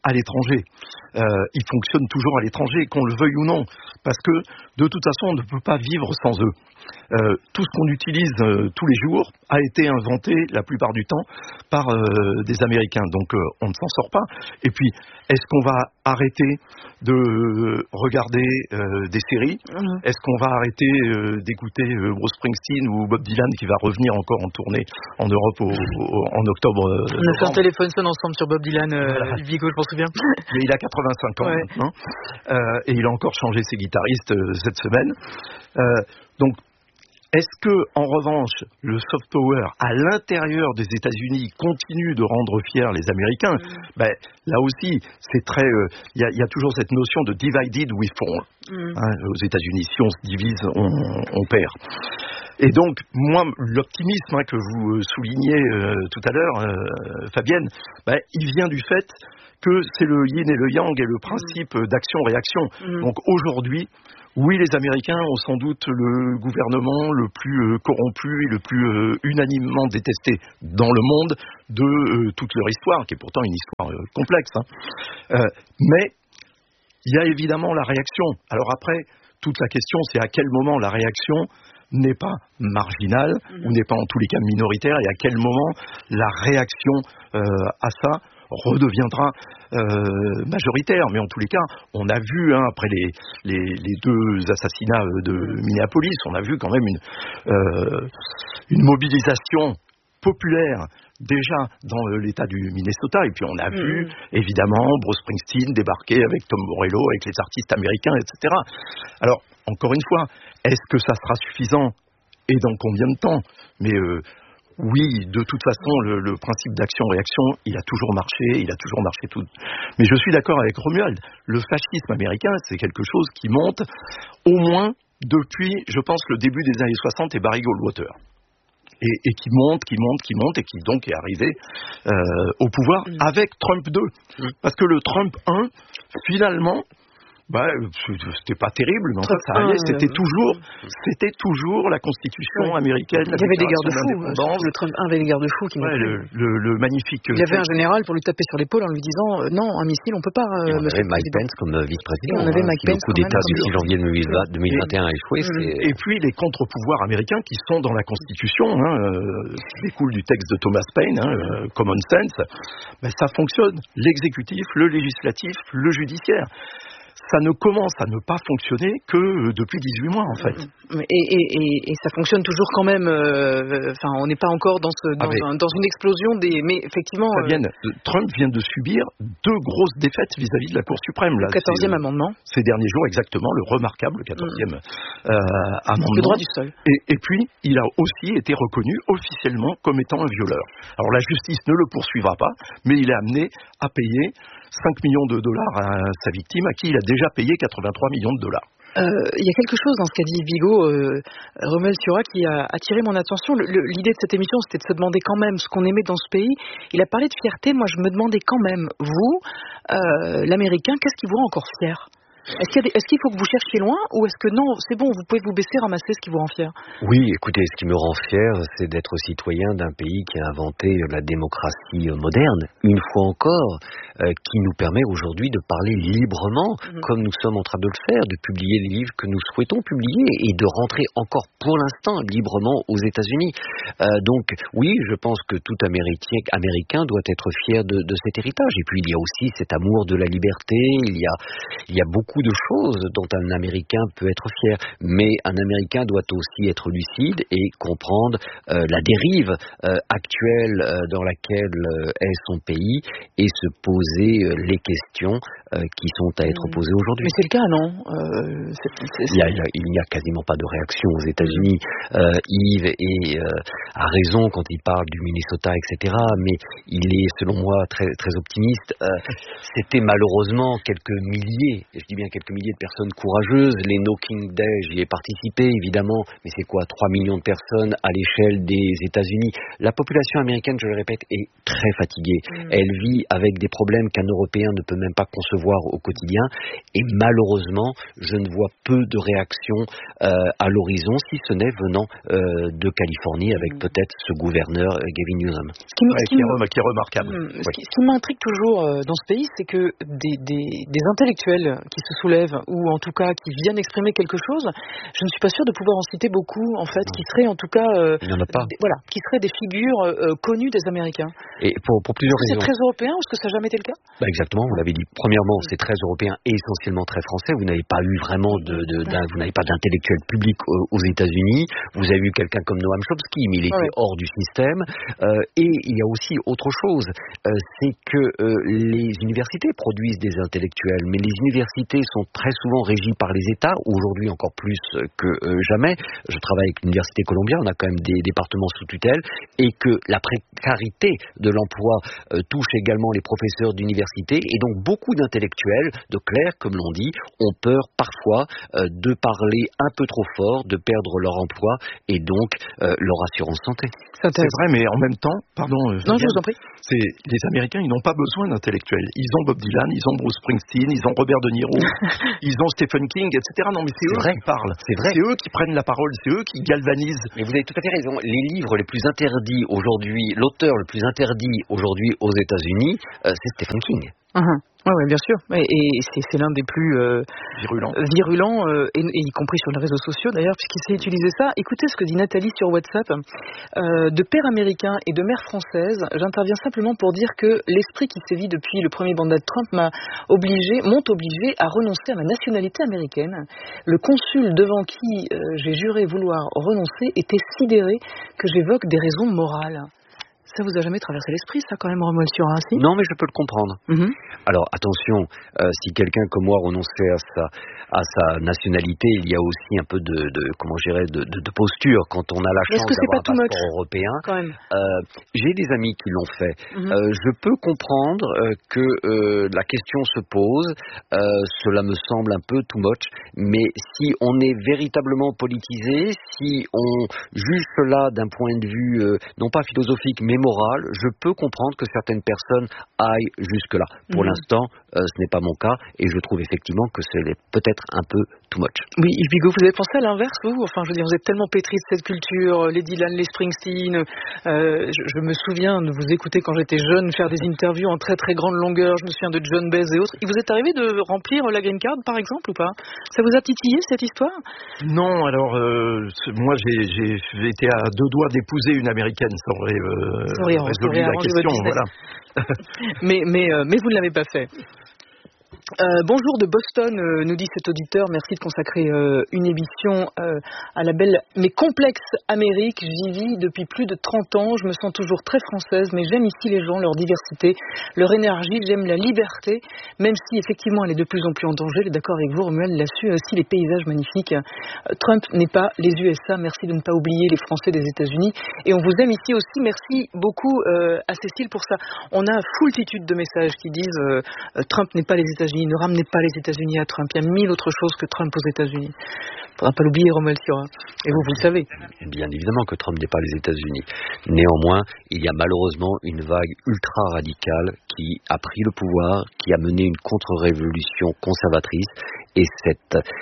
à l'étranger. Ils fonctionnent toujours à l'étranger, qu'on le veuille ou non, parce que de toute façon, on ne peut pas vivre sans eux. Tout ce qu'on utilise tous les jours a été inventé la plupart du temps par des Américains, donc on ne s'en sort pas. Et puis, est-ce qu'on va arrêter de regarder des séries ? Est-ce qu'on va arrêter d'écouter Bruce Springsteen ou Bob Dylan qui va revenir encore en tournée en Europe en octobre On a fait un téléphone sonne ensemble sur Bob Dylan, Vigo, je m'en souviens. Mais il a 85 ans maintenant, et il a encore changé ses guitaristes cette semaine. Donc, est-ce que, en revanche, le soft power à l'intérieur des États-Unis continue de rendre fiers les Américains ? Là aussi, c'est très. Il y a toujours cette notion de divided we fall. Aux États-Unis, si on se divise, on perd. Et donc, moi, l'optimisme que vous soulignez tout à l'heure, Fabienne, il vient du fait que c'est le yin et le yang et le principe d'action-réaction. Donc aujourd'hui, oui, les Américains ont sans doute le gouvernement le plus corrompu et le plus unanimement détesté dans le monde de toute leur histoire, qui est pourtant une histoire complexe. Mais il y a évidemment la réaction. Alors après, toute la question, c'est à quel moment la réaction n'est pas marginale ou n'est pas en tous les cas minoritaire, et à quel moment la réaction à ça redeviendra majoritaire. Mais en tous les cas, on a vu, après les deux assassinats de Minneapolis, on a vu quand même une mobilisation populaire déjà dans l'état du Minnesota, et puis on a vu évidemment Bruce Springsteen débarquer avec Tom Morello, avec les artistes américains, etc. Alors, encore une fois, est-ce que ça sera suffisant et dans combien de temps ? Mais oui, de toute façon, le principe d'action-réaction, il a toujours marché tout. Mais je suis d'accord avec Romuald, le fascisme américain, c'est quelque chose qui monte au moins depuis, je pense, le début des années 60 et Barry Goldwater. Et qui monte, et qui donc est arrivé au pouvoir avec Trump 2. Parce que le Trump 1, finalement, c'était pas terrible, mais en fait, ça allait, c'était toujours la Constitution américaine. Il y avait des garde-fous. Le Trump 1 avait des garde-fous qui le magnifique. Il y avait un général pour lui taper sur l'épaule en lui disant non, un missile, on peut pas. On avait Mike Pence comme vice-président. On avait Mike Pence. Le coup d'État du 6 janvier 2021 a échoué. Et puis les contre-pouvoirs américains qui sont dans la Constitution, découlent du texte de Thomas Paine, Common Sense. Ça fonctionne. L'exécutif, le législatif, le judiciaire. Ça ne commence à ne pas fonctionner que depuis 18 mois, en fait. Et ça fonctionne toujours quand même. On n'est pas encore dans une explosion des. Mais effectivement. Trump vient de subir 2 grosses défaites vis-à-vis de la Cour suprême. Le 14e amendement. Ces derniers jours, exactement, le remarquable 14e amendement. Le droit du sol. Et puis, il a aussi été reconnu officiellement comme étant un violeur. Alors, la justice ne le poursuivra pas, mais il est amené à payer 5 millions de dollars à sa victime, à qui il a déjà payé 83 millions de dollars. Il y a quelque chose dans ce qu'a dit Vigo, Romuald Siora, qui a attiré mon attention. L'idée de cette émission, c'était de se demander quand même ce qu'on aimait dans ce pays. Il a parlé de fierté. Moi, je me demandais quand même, vous, l'Américain, qu'est-ce qui vous rend encore fier ? Est-ce qu'il faut que vous cherchiez loin, ou est-ce que non, c'est bon, vous pouvez vous baisser, ramasser ce qui vous rend fier ? Oui, écoutez, ce qui me rend fier, c'est d'être citoyen d'un pays qui a inventé la démocratie moderne, une fois encore, qui nous permet aujourd'hui de parler librement, comme nous sommes en train de le faire, de publier les livres que nous souhaitons publier et de rentrer encore pour l'instant librement aux États-Unis. Donc oui, je pense que tout Américain doit être fier de cet héritage. Et puis il y a aussi cet amour de la liberté, il y a beaucoup de choses dont un Américain peut être fier, mais un Américain doit aussi être lucide et comprendre la dérive actuelle dans laquelle est son pays et se poser les questions qui sont à être posées aujourd'hui. Mais c'est le cas, non ? Il n'y a quasiment pas de réaction aux États-Unis. Yves a raison quand il parle du Minnesota, etc., mais il est, selon moi, très, très optimiste. C'était malheureusement quelques milliers, je dis bien quelques milliers de personnes courageuses. Les No King Day, j'y ai participé, évidemment, mais c'est quoi, 3 millions de personnes à l'échelle des États-Unis. La population américaine, je le répète, est très fatiguée. Elle vit avec des problèmes qu'un Européen ne peut même pas concevoir voir au quotidien. Et malheureusement, je ne vois peu de réactions à l'horizon, si ce n'est venant de Californie, avec peut-être ce gouverneur Gavin Newsom. Qui est remarquable. Ce qui m'intrigue toujours dans ce pays, c'est que des intellectuels qui se soulèvent, ou en tout cas qui viennent exprimer quelque chose, je ne suis pas sûre de pouvoir en citer beaucoup, en fait, qui seraient en tout cas il n'y en a pas. Qui seraient des figures connues des Américains. Et pour plusieurs raisons. C'est très européen, ou est-ce que ça n'a jamais été le cas? Exactement, vous l'avez dit. Premièrement, c'est très européen et essentiellement très français. Vous n'avez pas eu vraiment vous n'avez pas d'intellectuel public aux États-Unis. Vous avez eu quelqu'un comme Noam Chomsky, mais il était hors du système. Et il y a aussi autre chose, c'est que les universités produisent des intellectuels, mais les universités sont très souvent régies par les États, aujourd'hui encore plus que jamais. Je travaille avec l'Université Columbia, on a quand même des départements sous tutelle, et que la précarité de l'emploi touche également les professeurs d'université, et donc beaucoup d'intellectuels, de clercs comme l'on dit, ont peur parfois de parler un peu trop fort, de perdre leur emploi et donc leur assurance santé. C'est vrai, mais en même temps, pardon, non, je vous en prie. Les Américains, ils n'ont pas besoin d'intellectuels. Ils ont Bob Dylan, ils ont Bruce Springsteen, ils ont Robert De Niro, ils ont Stephen King, etc. Non, mais c'est eux qui parlent. C'est vrai. C'est eux qui prennent la parole, c'est eux qui galvanisent. Mais vous avez tout à fait raison. Les livres les plus interdits aujourd'hui, l'auteur le plus interdit aujourd'hui aux États-Unis, c'est Stephen King. Oui, bien sûr. Et c'est l'un des plus virulents et y compris sur les réseaux sociaux d'ailleurs, puisqu'il sait utiliser ça. Écoutez ce que dit Nathalie sur WhatsApp. De père américain et de mère française, j'interviens simplement pour dire que l'esprit qui sévit depuis le premier mandat de Trump m'ont obligé à renoncer à ma nationalité américaine. Le consul devant qui j'ai juré vouloir renoncer était sidéré que j'évoque des raisons morales. Ça vous a jamais traversé l'esprit, ça, quand même, Romuald Siora? Non, mais je peux le comprendre. Alors, attention, si quelqu'un comme moi renonçait à sa nationalité, il y a aussi un peu de posture quand on a la chance d'avoir un passeport européen. Quand même. J'ai des amis qui l'ont fait. Je peux comprendre que la question se pose. Cela me semble un peu too much, mais si on est véritablement politisé, si on juge cela d'un point de vue non pas philosophique, mais moral, je peux comprendre que certaines personnes aillent jusque-là. Pour l'instant, ce n'est pas mon cas, et je trouve effectivement que c'est peut-être un peu too much. Oui, Yves Bigot, vous avez pensé à l'inverse, vous? Enfin, je veux dire, vous êtes tellement pétri de cette culture, les Dylan, les Springsteen. Je me souviens de vous écouter quand j'étais jeune, faire des interviews en très très grande longueur. Je me souviens de John Baez et autres. Il vous est arrivé de remplir la green card, par exemple, ou pas? Ça vous a titillé, cette histoire? Non, alors, moi, j'ai été à 2 doigts d'épouser une américaine. Ça aurait résolu la question, voilà. mais vous ne l'avez pas fait. Bonjour de Boston, nous dit cet auditeur. Merci de consacrer une émission à la belle mais complexe Amérique. J'y vis depuis plus de 30 ans. Je me sens toujours très française, mais j'aime ici les gens, leur diversité, leur énergie. J'aime la liberté, même si effectivement elle est de plus en plus en danger. D'accord avec vous, Romuald, là-dessus, aussi les paysages magnifiques. Trump n'est pas les USA. Merci de ne pas oublier les Français des États-Unis. Et on vous aime ici aussi. Merci beaucoup à Cécile pour ça. On a foultitude de messages qui disent Trump n'est pas les États-Unis. Ne ramenez pas les États-Unis à Trump. Il y a 1000 autres choses que Trump aux États-Unis. Il ne faudra pas l'oublier, Romuald Siora. Et vous le savez. Bien évidemment que Trump n'est pas les États-Unis. Néanmoins, il y a malheureusement une vague ultra radicale qui a pris le pouvoir, qui a mené une contre-révolution conservatrice. Et ces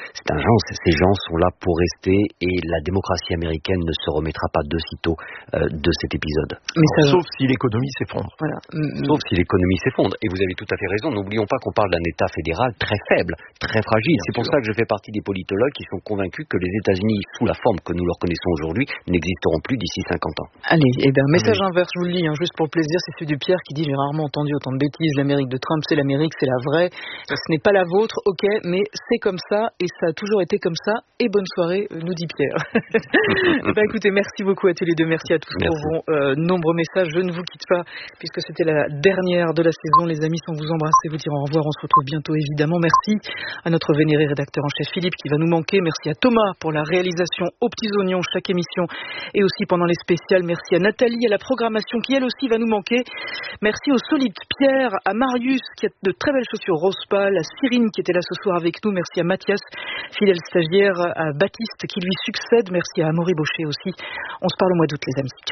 gens sont là pour rester, et la démocratie américaine ne se remettra pas de sitôt de cet épisode. Sauf si l'économie s'effondre. Voilà. Sauf si l'économie s'effondre. Et vous avez tout à fait raison. N'oublions pas qu'on parle d'un État fédéral très faible, très fragile. C'est pour ça que je fais partie des politologues qui sont convaincus que les États-Unis, sous la forme que nous leur connaissons aujourd'hui, n'existeront plus d'ici 50 ans. Allez, message inverse, je vous le lis, juste pour le plaisir, c'est celui de Pierre qui dit: j'ai rarement entendu autant de bêtises. L'Amérique de Trump, c'est l'Amérique, c'est la vraie. Ce n'est pas la vôtre, ok, mais c'est comme ça, et ça a toujours été comme ça. Et bonne soirée, nous dit Pierre. Écoutez, merci beaucoup à tous les deux, merci à tous pour vos nombreux messages. Je ne vous quitte pas, puisque c'était la dernière de la saison, les amis, sans vous embrasser, vous dire au revoir. On se retrouve bientôt, évidemment. Merci à notre vénéré rédacteur en chef Philippe, qui va nous manquer. Merci à Thomas pour la réalisation aux petits oignons chaque émission, et aussi pendant les spéciales. Merci à Nathalie, à la programmation, qui elle aussi va nous manquer. Merci aux solides Pierre, à Marius, qui a de très belles chaussures rose pâle, à Cyrine, qui était là ce soir avec nous. Merci à Mathias, fidèle stagiaire, à Baptiste, qui lui succède. Merci à Amaury Baucher aussi. On se parle au mois d'août, les amis.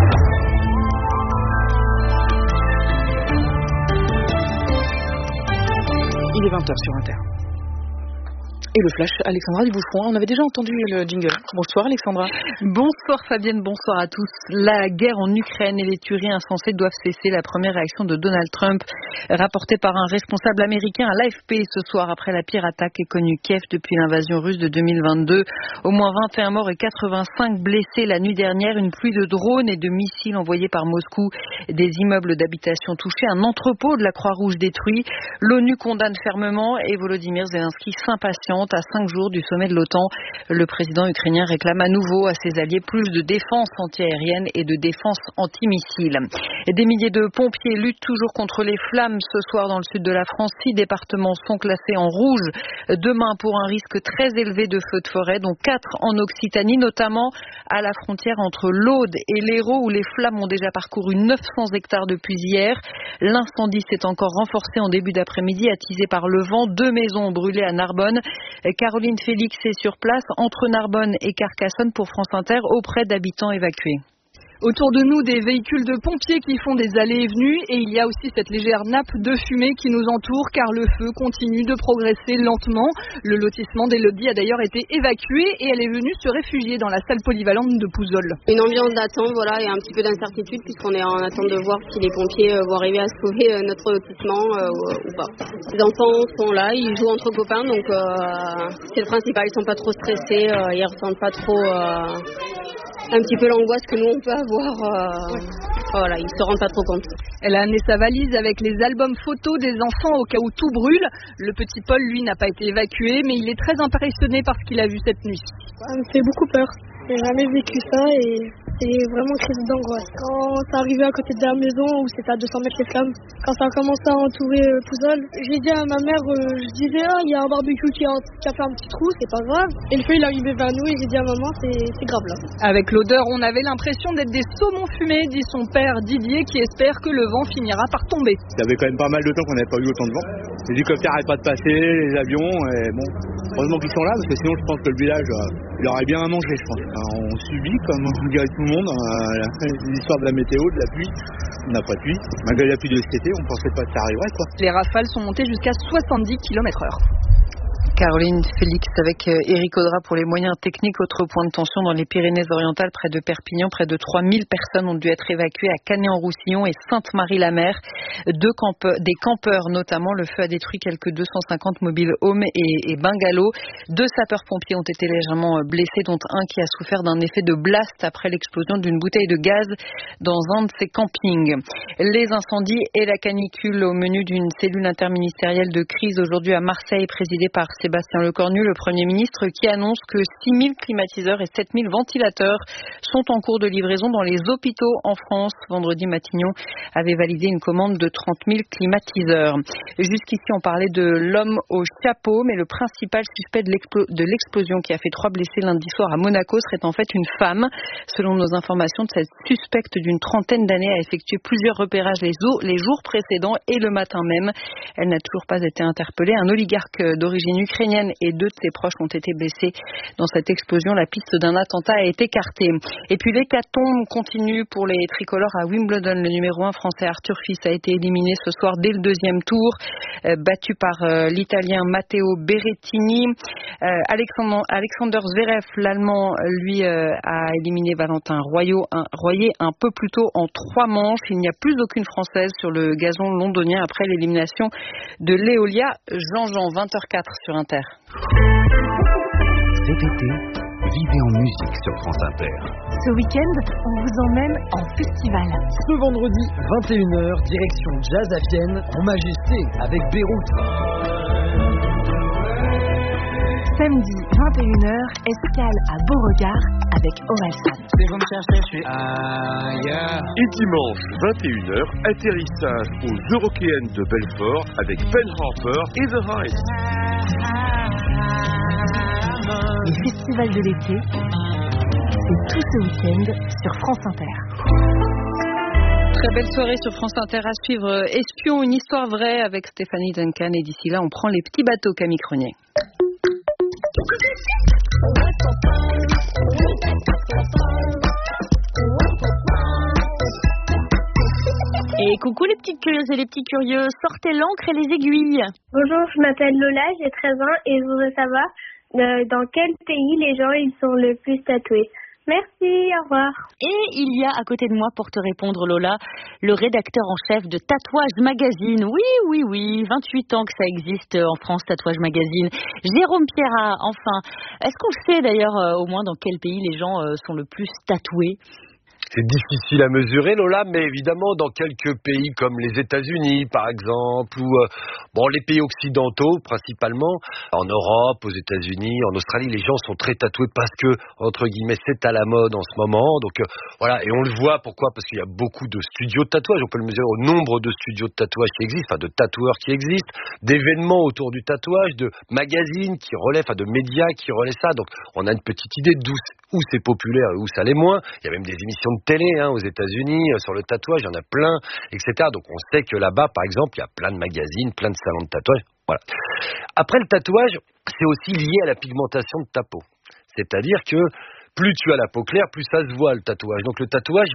Ciao. Il est 20h sur Inter. Et le flash, Alexandra Dubouchon. On avait déjà entendu le jingle. Bonsoir Alexandra. Bonsoir Fabienne, bonsoir à tous. La guerre en Ukraine et les tueries insensées doivent cesser. La première réaction de Donald Trump, rapportée par un responsable américain à l'AFP ce soir après la pire attaque qu'ait connue Kiev depuis l'invasion russe de 2022. Au moins 21 morts et 85 blessés la nuit dernière. Une pluie de drones et de missiles envoyés par Moscou. Des immeubles d'habitation touchés. Un entrepôt de la Croix-Rouge détruit. L'ONU condamne fermement et Volodymyr Zelensky s'impatiente. À 5 jours du sommet de l'OTAN, le président ukrainien réclame à nouveau à ses alliés plus de défense antiaérienne et de défense antimissile. Des milliers de pompiers luttent toujours contre les flammes ce soir dans le sud de la France. 6 départements sont classés en rouge demain pour un risque très élevé de feux de forêt, dont 4 en Occitanie, notamment à la frontière entre l'Aude et l'Hérault où les flammes ont déjà parcouru 900 hectares depuis hier. L'incendie s'est encore renforcé en début d'après-midi, attisé par le vent. 2 maisons ont brûlé à Narbonne. Caroline Félix est sur place entre Narbonne et Carcassonne pour France Inter auprès d'habitants évacués. Autour de nous, des véhicules de pompiers qui font des allées et venues et il y a aussi cette légère nappe de fumée qui nous entoure car le feu continue de progresser lentement. Le lotissement d'Élodie a d'ailleurs été évacué et elle est venue se réfugier dans la salle polyvalente de Pouzols. Une ambiance d'attente, voilà, et un petit peu d'incertitude puisqu'on est en attente de voir si les pompiers vont arriver à sauver notre lotissement ou pas. Les enfants sont là, ils jouent entre copains donc c'est le principal, ils sont pas trop stressés, ils ressentent pas trop... un petit peu l'angoisse que nous on peut avoir, voilà, ils se rendent pas trop compte. Elle a amené sa valise avec les albums photos des enfants au cas où tout brûle. Le petit Paul, lui, n'a pas été évacué, mais il est très impressionné par ce qu'il a vu cette nuit. Ça me fait beaucoup peur. J'ai jamais vécu ça et c'est vraiment crise d'angoisse. Quand ça arrivait à côté de la maison où c'était à 200 mètres les flammes, quand ça a commencé à entourer Pouzols, j'ai dit à ma mère, je disais il y a un barbecue qui a fait un petit trou, c'est pas grave. Et le feu il est arrivé vers nous et j'ai dit à maman c'est grave là. Avec l'odeur, on avait l'impression d'être des saumons fumés, dit son père Didier qui espère que le vent finira par tomber. Il y avait quand même pas mal de temps qu'on n'avait pas eu autant de vent. Les hélicoptères n'arrêtent pas de passer, les avions, et bon, heureusement qu'ils sont là parce que sinon je pense que le village il aurait bien à manger je pense. On subit comme on dirait tout le monde l'histoire de la météo, de la pluie. On n'a pas de pluie. Malgré la pluie de cet été, on pensait pas que ça arriverait quoi. Les rafales sont montées jusqu'à 70 km/h. Caroline Félix avec Éric Audra pour les moyens techniques. Autre point de tension dans les Pyrénées-Orientales, près de Perpignan. Près de 3000 personnes ont dû être évacuées à Canet-en-Roussillon et Sainte-Marie-la-Mer. Des campeurs notamment. Le feu a détruit quelques 250 mobiles homes et bungalows. 2 sapeurs-pompiers ont été légèrement blessés, dont un qui a souffert d'un effet de blast après l'explosion d'une bouteille de gaz dans un de ses campings. Les incendies et la canicule au menu d'une cellule interministérielle de crise aujourd'hui à Marseille, présidée par Sébastien Lecornu, le Premier ministre, qui annonce que 6000 climatiseurs et 7000 ventilateurs sont en cours de livraison dans les hôpitaux en France. Vendredi, Matignon avait validé une commande de 30 000 climatiseurs. Jusqu'ici, on parlait de l'homme au chapeau, mais le principal suspect de l'explosion qui a fait 3 blessés lundi soir à Monaco serait en fait une femme. Selon nos informations, cette suspecte d'une trentaine d'années a effectué plusieurs repérages les jours précédents et le matin même. Elle n'a toujours pas été interpellée. Un oligarque d'origine ukrainienne et 2 de ses proches ont été blessés dans cette explosion. La piste d'un attentat est écartée. Et puis l'hécatombe continue pour les tricolores à Wimbledon. Le numéro 1 français Arthur Fils a été éliminé ce soir dès le 2e tour, battu par l'Italien Matteo Berrettini. Alexander Zverev, l'Allemand, lui a éliminé Valentin Royer un peu plus tôt en 3 manches. Il n'y a plus aucune Française sur le gazon londonien après l'élimination de Léolia Jean-Jean. 20h04 sur Inter. Cet été, vivez en musique sur France Inter. Ce week-end, on vous emmène en festival. Ce vendredi, 21h, direction Jazz à Vienne, en majesté, avec Beyrouth. Samedi, 21h, escale à Beauregard avec Orelsan. Si vous me cherchez, je suis ailleurs. Et dimanche, 21h, atterrissage aux Eurockéennes de Belfort avec Ben Harper et The Heights. Les festivals de l'été, c'est tout ce week-end sur France Inter. Très belle soirée sur France Inter à suivre. Espion, une histoire vraie avec Stéphanie Duncan. Et d'ici là, on prend les petits bateaux, Camille Cronier. Et coucou les petites curieuses et les petits curieux, sortez l'encre et les aiguilles. Bonjour, je m'appelle Lola, j'ai 13 ans et je voudrais savoir dans quel pays les gens ils sont le plus tatoués. Merci, au revoir. Et il y a à côté de moi, pour te répondre Lola, le rédacteur en chef de Tatouage Magazine. Oui, 28 ans que ça existe en France, Tatouage Magazine. Jérôme Pierrat, enfin. Est-ce qu'on sait d'ailleurs au moins dans quel pays les gens sont le plus tatoués ? C'est difficile à mesurer, Lola, mais évidemment, dans quelques pays comme les États-Unis, par exemple, ou les pays occidentaux, principalement, en Europe, aux États-Unis, en Australie, les gens sont très tatoués parce que, entre guillemets, c'est à la mode en ce moment. Donc, voilà, et on le voit, pourquoi ? Parce qu'il y a beaucoup de studios de tatouage. On peut le mesurer au nombre de studios de tatouage qui existent, enfin, de tatoueurs qui existent, d'événements autour du tatouage, de magazines qui relèvent, de médias qui relaient ça. Donc, on a une petite idée où c'est populaire et où ça l'est moins. Il y a même des émissions de télé aux États-Unis sur le tatouage, il y en a plein, etc. Donc on sait que là-bas, par exemple, il y a plein de magazines, plein de salons de tatouage. Voilà. Après, le tatouage, c'est aussi lié à la pigmentation de ta peau. C'est-à-dire que plus tu as la peau claire, plus ça se voit, le tatouage. Donc le tatouage,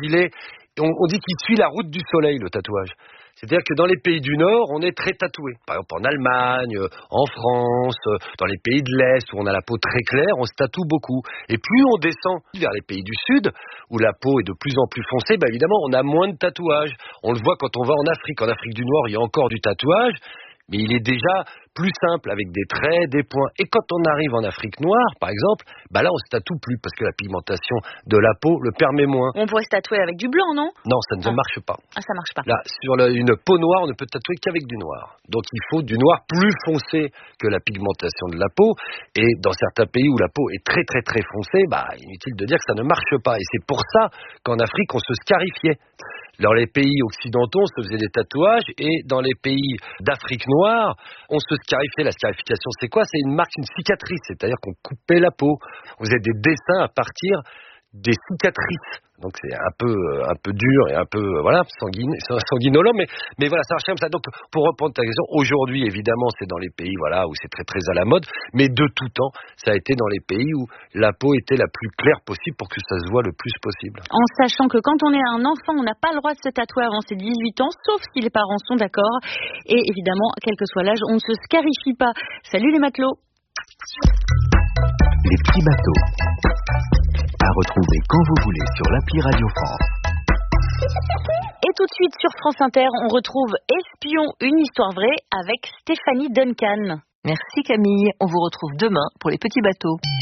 on dit qu'il suit la route du soleil, le tatouage. C'est-à-dire que dans les pays du Nord, on est très tatoué. Par exemple, en Allemagne, en France, dans les pays de l'Est, où on a la peau très claire, on se tatoue beaucoup. Et plus on descend vers les pays du Sud, où la peau est de plus en plus foncée, évidemment, on a moins de tatouages. On le voit quand on va en Afrique. En Afrique du Nord, il y a encore du tatouage, mais il est déjà plus simple, avec des traits, des points. Et quand on arrive en Afrique noire, par exemple, là, on se tatoue plus, parce que la pigmentation de la peau le permet moins. On pourrait se tatouer avec du blanc, non ? Non, ça ne marche pas. Ah, ça marche pas. Là, sur une peau noire, on ne peut tatouer qu'avec du noir. Donc, il faut du noir plus foncé que la pigmentation de la peau. Et dans certains pays où la peau est très, très, très foncée, inutile de dire que ça ne marche pas. Et c'est pour ça qu'en Afrique, on se scarifiait. Dans les pays occidentaux, on se faisait des tatouages, et dans les pays d'Afrique noire, on se scarifiait. La scarification, c'est quoi ? C'est une cicatrice, c'est-à-dire qu'on coupait la peau. On faisait des dessins à partir des cicatrices. Donc c'est un peu dur et un peu sanguinolent, mais voilà, ça marche comme ça. Donc pour reprendre ta question, aujourd'hui évidemment c'est dans les pays où c'est très très à la mode, mais de tout temps ça a été dans les pays où la peau était la plus claire possible pour que ça se voit le plus possible. En sachant que quand on est un enfant, on n'a pas le droit de se tatouer avant ses 18 ans, sauf si les parents sont d'accord. Et évidemment, quel que soit l'âge, on ne se scarifie pas. Salut les matelots. Les petits bateaux. À retrouver quand vous voulez sur l'appli Radio France. Et tout de suite sur France Inter, on retrouve Espion, une histoire vraie avec Stéphanie Duncan. Merci Camille, on vous retrouve demain pour les petits bateaux.